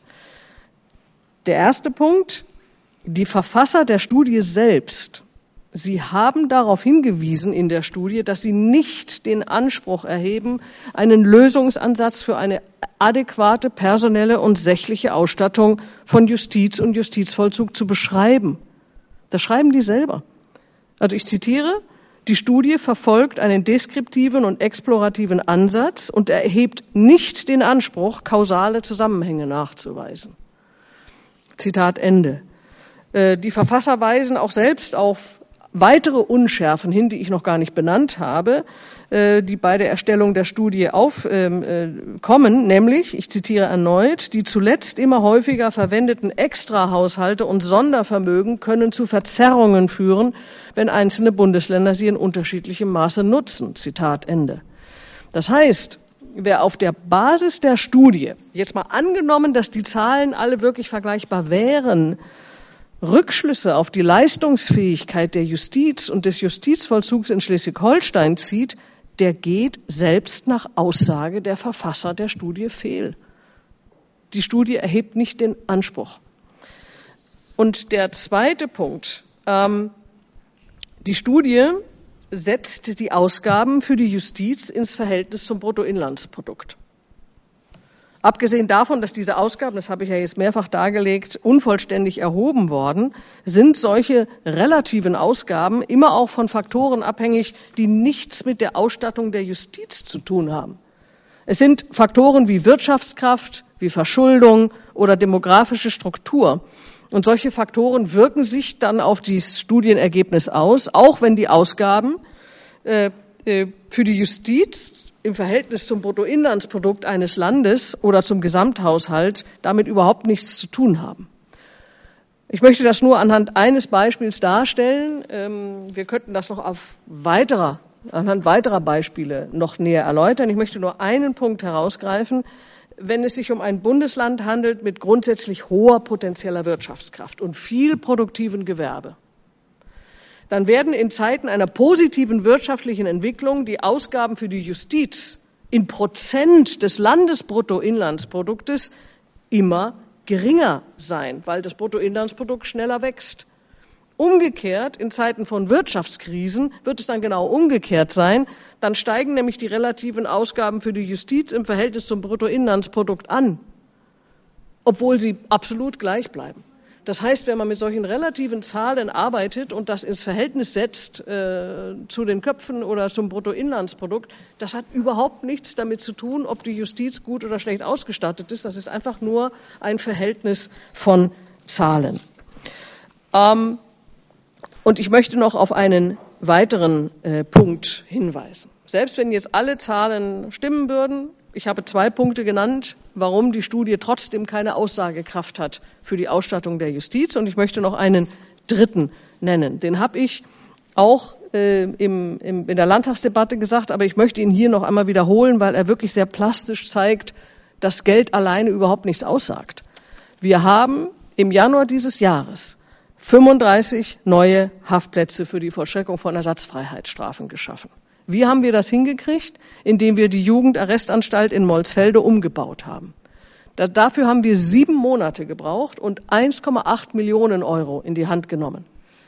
Der erste Punkt, die Verfasser der Studie selbst, sie haben darauf hingewiesen in der Studie, dass sie nicht den Anspruch erheben, einen Lösungsansatz für eine adäquate personelle und sächliche Ausstattung von Justiz und Justizvollzug zu beschreiben. Das schreiben die selber. Also ich zitiere, die Studie verfolgt einen deskriptiven und explorativen Ansatz und erhebt nicht den Anspruch, kausale Zusammenhänge nachzuweisen. Zitat Ende. Die Verfasser weisen auch selbst auf weitere Unschärfen hin, die ich noch gar nicht benannt habe, die bei der Erstellung der Studie aufkommen, nämlich, ich zitiere erneut, die zuletzt immer häufiger verwendeten Extrahaushalte und Sondervermögen können zu Verzerrungen führen, wenn einzelne Bundesländer sie in unterschiedlichem Maße nutzen. Zitat Ende. Das heißt, wer auf der Basis der Studie, jetzt mal angenommen, dass die Zahlen alle wirklich vergleichbar wären, Rückschlüsse auf die Leistungsfähigkeit der Justiz und des Justizvollzugs in Schleswig-Holstein zieht, der geht selbst nach Aussage der Verfasser der Studie fehl. Die Studie erhebt nicht den Anspruch. Und der zweite Punkt, ähm, die Studie setzt die Ausgaben für die Justiz ins Verhältnis zum Bruttoinlandsprodukt. Abgesehen davon, dass diese Ausgaben, das habe ich ja jetzt mehrfach dargelegt, unvollständig erhoben worden, sind solche relativen Ausgaben immer auch von Faktoren abhängig, die nichts mit der Ausstattung der Justiz zu tun haben. Es sind Faktoren wie Wirtschaftskraft, wie Verschuldung oder demografische Struktur. Und solche Faktoren wirken sich dann auf das Studienergebnis aus, auch wenn die Ausgaben äh, äh, für die Justiz im Verhältnis zum Bruttoinlandsprodukt eines Landes oder zum Gesamthaushalt damit überhaupt nichts zu tun haben. Ich möchte das nur anhand eines Beispiels darstellen. Wir könnten das noch auf weiterer, anhand weiterer Beispiele noch näher erläutern. Ich möchte nur einen Punkt herausgreifen. Wenn es sich um ein Bundesland handelt mit grundsätzlich hoher potenzieller Wirtschaftskraft und viel produktiven Gewerbe, dann werden in Zeiten einer positiven wirtschaftlichen Entwicklung die Ausgaben für die Justiz in Prozent des Landesbruttoinlandsproduktes immer geringer sein, weil das Bruttoinlandsprodukt schneller wächst. Umgekehrt, in Zeiten von Wirtschaftskrisen wird es dann genau umgekehrt sein. Dann steigen nämlich die relativen Ausgaben für die Justiz im Verhältnis zum Bruttoinlandsprodukt an, obwohl sie absolut gleich bleiben. Das heißt, wenn man mit solchen relativen Zahlen arbeitet und das ins Verhältnis setzt äh, zu den Köpfen oder zum Bruttoinlandsprodukt, das hat überhaupt nichts damit zu tun, ob die Justiz gut oder schlecht ausgestattet ist. Das ist einfach nur ein Verhältnis von Zahlen. Ähm, und ich möchte noch auf einen weiteren äh, Punkt hinweisen. Selbst wenn jetzt alle Zahlen stimmen würden, ich habe zwei Punkte genannt, warum die Studie trotzdem keine Aussagekraft hat für die Ausstattung der Justiz. Und ich möchte noch einen dritten nennen. Den habe ich auch äh, im, im, in der Landtagsdebatte gesagt, aber ich möchte ihn hier noch einmal wiederholen, weil er wirklich sehr plastisch zeigt, dass Geld alleine überhaupt nichts aussagt. Wir haben im Januar dieses Jahres fünfunddreißig neue Haftplätze für die Vollstreckung von Ersatzfreiheitsstrafen geschaffen. Wie haben wir das hingekriegt? Indem wir die Jugendarrestanstalt in Molsfelde umgebaut haben. Da, dafür haben wir sieben Monate gebraucht und eins Komma acht Millionen Euro in die Hand genommen.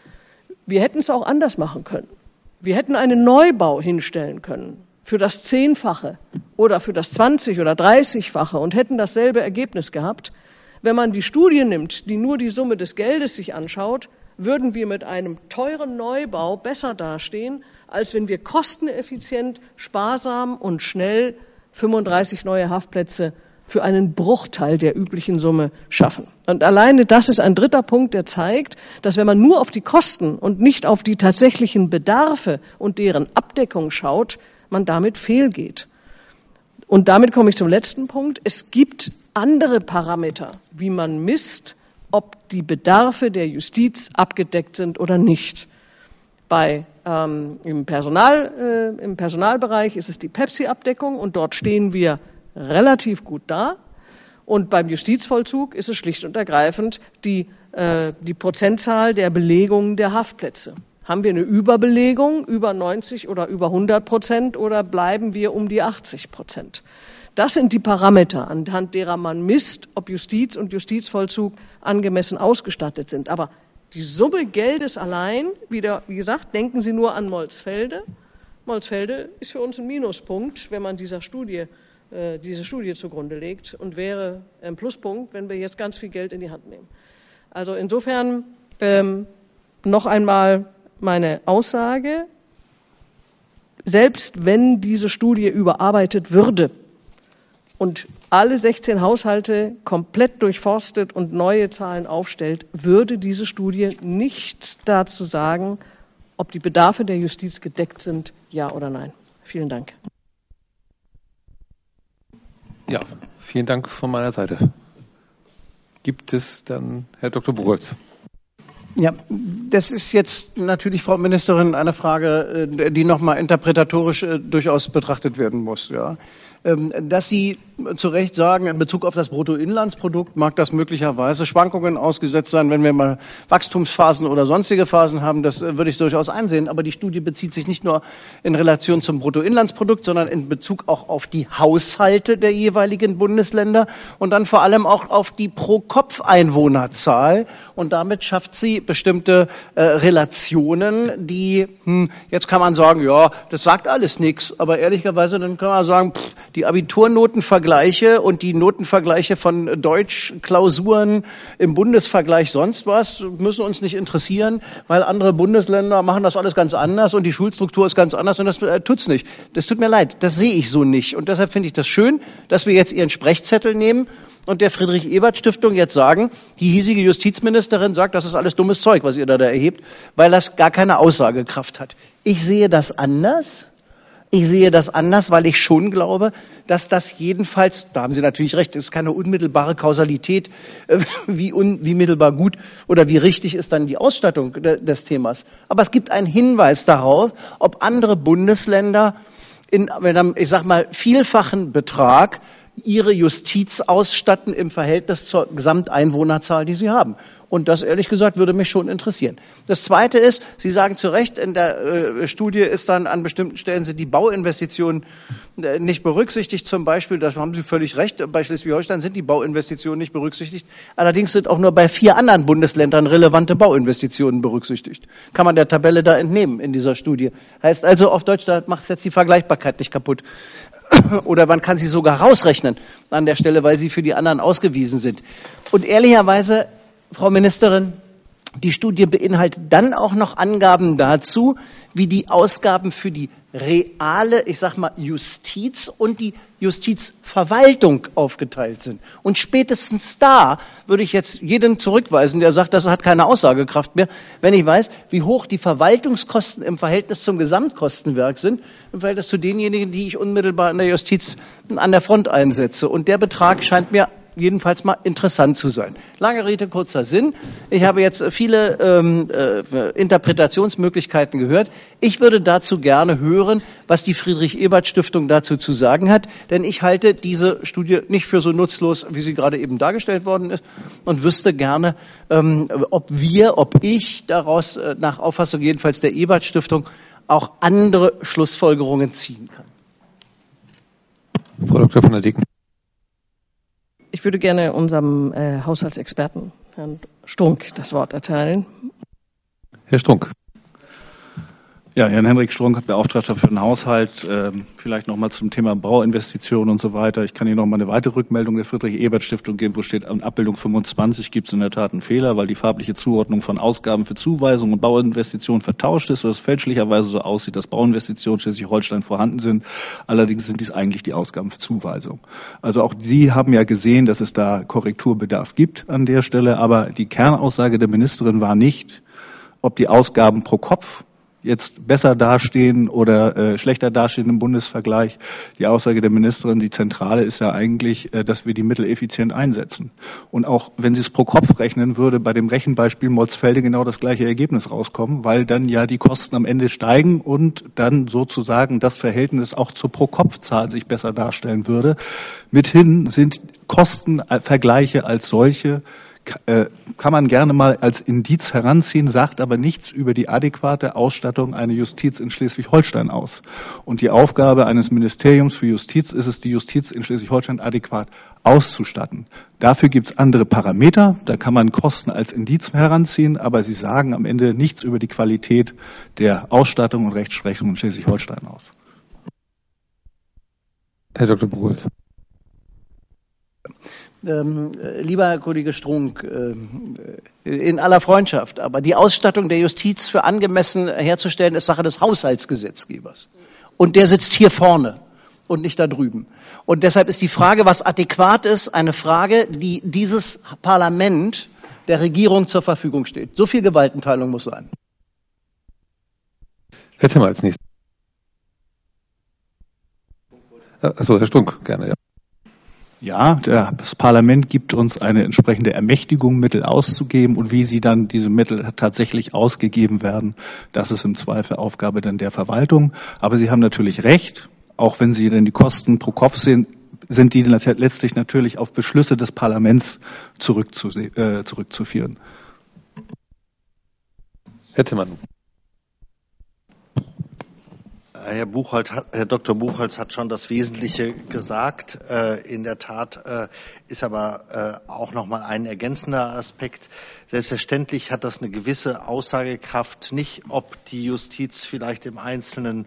Wir hätten es auch anders machen können. Wir hätten einen Neubau hinstellen können für das Zehnfache oder für das zwanzig- oder dreißigfache und hätten dasselbe Ergebnis gehabt. Wenn man die Studie nimmt, die nur die Summe des Geldes sich anschaut, würden wir mit einem teuren Neubau besser dastehen, als wenn wir kosteneffizient, sparsam und schnell fünfunddreißig neue Haftplätze für einen Bruchteil der üblichen Summe schaffen. Und alleine das ist ein dritter Punkt, der zeigt, dass wenn man nur auf die Kosten und nicht auf die tatsächlichen Bedarfe und deren Abdeckung schaut, man damit fehlgeht. Und damit komme ich zum letzten Punkt. Es gibt andere Parameter, wie man misst, ob die Bedarfe der Justiz abgedeckt sind oder nicht. Bei, ähm, im, Personal, äh, im Personalbereich ist es die Pepsi-Abdeckung und dort stehen wir relativ gut da. Und beim Justizvollzug ist es schlicht und ergreifend die, äh, die Prozentzahl der Belegung der Haftplätze. Haben wir eine Überbelegung, über neunzig oder über hundert Prozent, oder bleiben wir um die achtzig Prozent? Das sind die Parameter, anhand derer man misst, ob Justiz und Justizvollzug angemessen ausgestattet sind. Aber die Summe Geldes allein, wieder, wie gesagt, denken Sie nur an Molsfelde. Molsfelde ist für uns ein Minuspunkt, wenn man dieser Studie, äh, diese Studie zugrunde legt, und wäre ein Pluspunkt, wenn wir jetzt ganz viel Geld in die Hand nehmen. Also insofern ähm, noch einmal meine Aussage: Selbst wenn diese Studie überarbeitet würde und alle sechzehn Haushalte komplett durchforstet und neue Zahlen aufstellt, würde diese Studie nicht dazu sagen, ob die Bedarfe der Justiz gedeckt sind, ja oder nein. Vielen Dank. Ja, vielen Dank von meiner Seite. Gibt es dann Herr Doktor Buchholz? Ja, das ist jetzt natürlich, Frau Ministerin, eine Frage, die nochmal interpretatorisch durchaus betrachtet werden muss. Ja. Dass Sie zu Recht sagen, in Bezug auf das Bruttoinlandsprodukt mag das möglicherweise Schwankungen ausgesetzt sein, wenn wir mal Wachstumsphasen oder sonstige Phasen haben, das würde ich durchaus einsehen. Aber die Studie bezieht sich nicht nur in Relation zum Bruttoinlandsprodukt, sondern in Bezug auch auf die Haushalte der jeweiligen Bundesländer und dann vor allem auch auf die Pro-Kopf-Einwohnerzahl. Und damit schafft sie bestimmte äh, Relationen, die, hm, jetzt kann man sagen, ja, das sagt alles nichts. Aber ehrlicherweise, dann kann man sagen, pff, die Abiturnotenvergleiche und die Notenvergleiche von Deutschklausuren im Bundesvergleich sonst was müssen uns nicht interessieren, weil andere Bundesländer machen das alles ganz anders und die Schulstruktur ist ganz anders und das äh, tut's nicht. Das tut mir leid, das sehe ich so nicht. Und deshalb finde ich das schön, dass wir jetzt Ihren Sprechzettel nehmen und der Friedrich-Ebert-Stiftung jetzt sagen, die hiesige Justizministerin sagt, das ist alles dummes Zeug, was ihr da, da erhebt, weil das gar keine Aussagekraft hat. Ich sehe das anders. Ich sehe das anders, weil ich schon glaube, dass das jedenfalls, da haben Sie natürlich recht, es ist keine unmittelbare Kausalität, wie, un, wie mittelbar gut oder wie richtig ist dann die Ausstattung de, des Themas. Aber es gibt einen Hinweis darauf, ob andere Bundesländer in einem, ich sag mal, vielfachen Betrag ihre Justiz ausstatten im Verhältnis zur Gesamteinwohnerzahl, die sie haben. Und das, ehrlich gesagt, würde mich schon interessieren. Das Zweite ist, Sie sagen zu Recht, in der äh, Studie ist dann an bestimmten Stellen sind die Bauinvestitionen äh, nicht berücksichtigt. Zum Beispiel, da haben Sie völlig recht, bei Schleswig-Holstein sind die Bauinvestitionen nicht berücksichtigt. Allerdings sind auch nur bei vier anderen Bundesländern relevante Bauinvestitionen berücksichtigt. Kann man der Tabelle da entnehmen in dieser Studie. Heißt also auf Deutsch, da macht es jetzt die Vergleichbarkeit nicht kaputt. Oder man kann sie sogar rausrechnen an der Stelle, weil sie für die anderen ausgewiesen sind. Und ehrlicherweise, Frau Ministerin, die Studie beinhaltet dann auch noch Angaben dazu, wie die Ausgaben für die reale, ich sag mal, Justiz und die Justizverwaltung aufgeteilt sind. Und spätestens da würde ich jetzt jeden zurückweisen, der sagt, das hat keine Aussagekraft mehr, wenn ich weiß, wie hoch die Verwaltungskosten im Verhältnis zum Gesamtkostenwerk sind, im Verhältnis zu denjenigen, die ich unmittelbar in der Justiz an der Front einsetze. Und der Betrag scheint mir jedenfalls mal interessant zu sein. Lange Rede, kurzer Sinn. Ich habe jetzt viele ähm, äh, Interpretationsmöglichkeiten gehört. Ich würde dazu gerne hören, was die Friedrich-Ebert-Stiftung dazu zu sagen hat, denn ich halte diese Studie nicht für so nutzlos, wie sie gerade eben dargestellt worden ist, und wüsste gerne, ähm, ob wir, ob ich daraus äh, nach Auffassung jedenfalls der Ebert-Stiftung auch andere Schlussfolgerungen ziehen kann. Frau Doktor von der Dicken. Ich würde gerne unserem äh, Haushaltsexperten, Herrn Strunk, das Wort erteilen. Herr Strunk. Ja, Jan-Henrik Strunk, Beauftragter für den Haushalt. Ähm, vielleicht nochmal zum Thema Bauinvestitionen und so weiter. Ich kann Ihnen nochmal eine weitere Rückmeldung der Friedrich-Ebert-Stiftung geben, wo steht, an Abbildung fünfundzwanzig gibt es in der Tat einen Fehler, weil die farbliche Zuordnung von Ausgaben für Zuweisungen und Bauinvestitionen vertauscht ist, sodass es fälschlicherweise so aussieht, dass Bauinvestitionen Schleswig-Holstein vorhanden sind. Allerdings sind dies eigentlich die Ausgaben für Zuweisung. Also auch Sie haben ja gesehen, dass es da Korrekturbedarf gibt an der Stelle, aber die Kernaussage der Ministerin war nicht, ob die Ausgaben pro Kopf jetzt besser dastehen oder äh, schlechter dastehen im Bundesvergleich. Die Aussage der Ministerin, die zentrale ist ja eigentlich, äh, dass wir die Mittel effizient einsetzen. Und auch wenn Sie es pro Kopf rechnen, würde bei dem Rechenbeispiel Molsfelde genau das gleiche Ergebnis rauskommen, weil dann ja die Kosten am Ende steigen und dann sozusagen das Verhältnis auch zur Pro-Kopf-Zahl sich besser darstellen würde. Mithin sind Kostenvergleiche als solche kann man gerne mal als Indiz heranziehen, sagt aber nichts über die adäquate Ausstattung einer Justiz in Schleswig-Holstein aus. Und die Aufgabe eines Ministeriums für Justiz ist es, die Justiz in Schleswig-Holstein adäquat auszustatten. Dafür gibt es andere Parameter, da kann man Kosten als Indiz heranziehen, aber sie sagen am Ende nichts über die Qualität der Ausstattung und Rechtsprechung in Schleswig-Holstein aus. Herr Doktor Buchholz. Ähm, lieber Herr Kollege Strunk, äh, in aller Freundschaft, aber die Ausstattung der Justiz für angemessen herzustellen, ist Sache des Haushaltsgesetzgebers. Und der sitzt hier vorne und nicht da drüben. Und deshalb ist die Frage, was adäquat ist, eine Frage, die dieses Parlament der Regierung zur Verfügung steht. So viel Gewaltenteilung muss sein. Herr Timmer als nächstes. Achso, Herr Strunk, gerne, ja. Ja, das Parlament gibt uns eine entsprechende Ermächtigung, Mittel auszugeben, und wie sie dann diese Mittel tatsächlich ausgegeben werden, das ist im Zweifel Aufgabe dann der Verwaltung. Aber Sie haben natürlich recht, auch wenn Sie denn die Kosten pro Kopf sind, sind die letztlich natürlich auf Beschlüsse des Parlaments zurückzuse- äh, zurückzuführen. Herr Timmermann. Herr Buchholz, Herr Doktor Buchholz hat schon das Wesentliche gesagt. In der Tat ist aber auch noch mal ein ergänzender Aspekt. Selbstverständlich hat das eine gewisse Aussagekraft, nicht ob die Justiz vielleicht im Einzelnen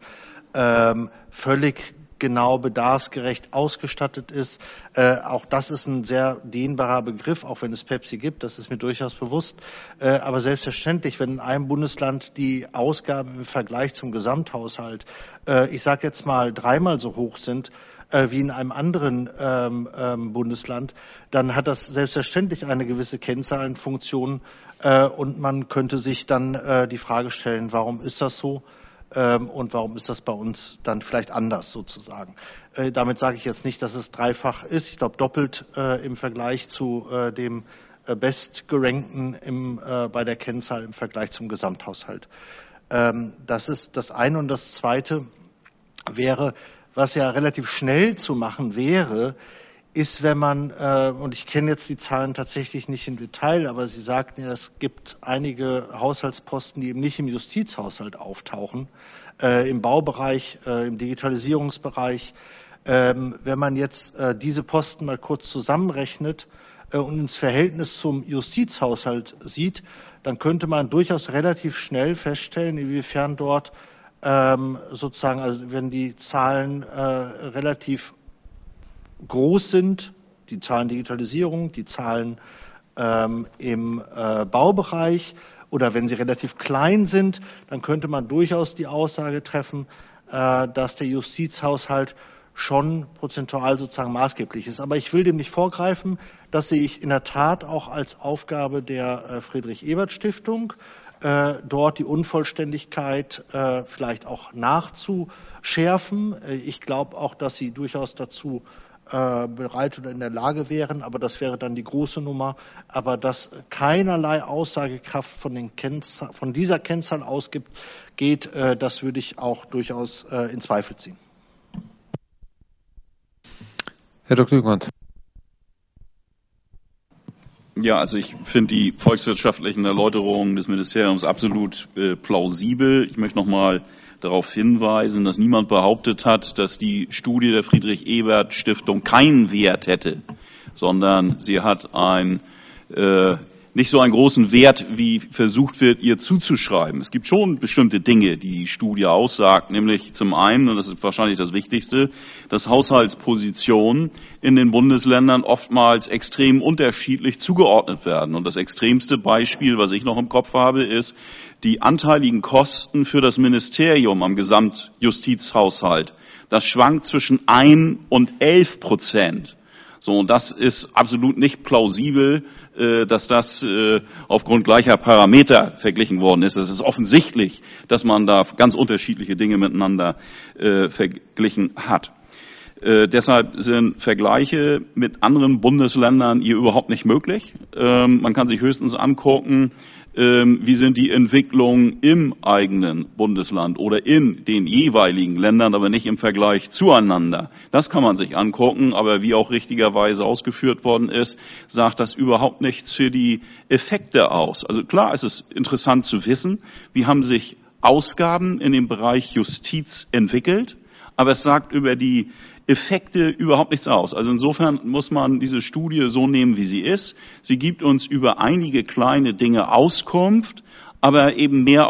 völlig genau bedarfsgerecht ausgestattet ist. Äh, auch das ist ein sehr dehnbarer Begriff, auch wenn es Pepsi gibt, das ist mir durchaus bewusst. Äh, aber selbstverständlich, wenn in einem Bundesland die Ausgaben im Vergleich zum Gesamthaushalt, äh, ich sage jetzt mal, dreimal so hoch sind, äh, wie in einem anderen ähm, ähm, Bundesland, dann hat das selbstverständlich eine gewisse Kennzahlenfunktion. Äh, und man könnte sich dann äh, die Frage stellen, warum ist das so? Und warum ist das bei uns dann vielleicht anders sozusagen? Äh, damit sage ich jetzt nicht, dass es dreifach ist. Ich glaube doppelt äh, im Vergleich zu äh, dem äh, bestgerankten im, äh, bei der Kennzahl im Vergleich zum Gesamthaushalt. Ähm, das ist das eine. Und das zweite wäre, was ja relativ schnell zu machen wäre, ist, wenn man, äh, und ich kenne jetzt die Zahlen tatsächlich nicht im Detail, aber Sie sagten ja, es gibt einige Haushaltsposten, die eben nicht im Justizhaushalt auftauchen, äh, im Baubereich, äh, im Digitalisierungsbereich. Ähm, wenn man jetzt äh, diese Posten mal kurz zusammenrechnet äh, und ins Verhältnis zum Justizhaushalt sieht, dann könnte man durchaus relativ schnell feststellen, inwiefern dort ähm, sozusagen, also wenn die Zahlen äh, relativ groß sind, die Zahlen Digitalisierung, die Zahlen ähm, im äh, Baubereich, oder wenn sie relativ klein sind, dann könnte man durchaus die Aussage treffen, äh, dass der Justizhaushalt schon prozentual sozusagen maßgeblich ist. Aber ich will dem nicht vorgreifen. Das sehe ich in der Tat auch als Aufgabe der äh, Friedrich-Ebert-Stiftung, äh, dort die Unvollständigkeit äh, vielleicht auch nachzuschärfen. Äh, ich glaube auch, dass sie durchaus dazu äh, bereit oder in der Lage wären, aber das wäre dann die große Nummer. Aber dass keinerlei Aussagekraft von, den Kennzahl, von dieser Kennzahl ausgibt, geht, äh, das würde ich auch durchaus äh, in Zweifel ziehen. Herr Doktor Jungmanns. Ja, also ich finde die volkswirtschaftlichen Erläuterungen des Ministeriums absolut äh, plausibel. Ich möchte noch mal darauf hinweisen, dass niemand behauptet hat, dass die Studie der Friedrich-Ebert-Stiftung keinen Wert hätte, sondern sie hat ein äh, nicht so einen großen Wert, wie versucht wird, ihr zuzuschreiben. Es gibt schon bestimmte Dinge, die die Studie aussagt, nämlich zum einen, und das ist wahrscheinlich das Wichtigste, dass Haushaltspositionen in den Bundesländern oftmals extrem unterschiedlich zugeordnet werden. Und das extremste Beispiel, was ich noch im Kopf habe, ist die anteiligen Kosten für das Ministerium am Gesamtjustizhaushalt. Das schwankt zwischen ein und elf Prozent. So, und das ist absolut nicht plausibel, äh, dass das äh, aufgrund gleicher Parameter verglichen worden ist. Es ist offensichtlich, dass man da ganz unterschiedliche Dinge miteinander äh, verglichen hat. Äh, deshalb sind Vergleiche mit anderen Bundesländern hier überhaupt nicht möglich. Ähm, man kann sich höchstens angucken, ähm, wie sind die Entwicklungen im eigenen Bundesland oder in den jeweiligen Ländern, aber nicht im Vergleich zueinander. Das kann man sich angucken, aber wie auch richtigerweise ausgeführt worden ist, sagt das überhaupt nichts für die Effekte aus. Also klar, es ist interessant zu wissen, wie haben sich Ausgaben in dem Bereich Justiz entwickelt, aber es sagt über die Effekte überhaupt nichts aus. Also insofern muss man diese Studie so nehmen, wie sie ist. Sie gibt uns über einige kleine Dinge Auskunft, aber eben mehr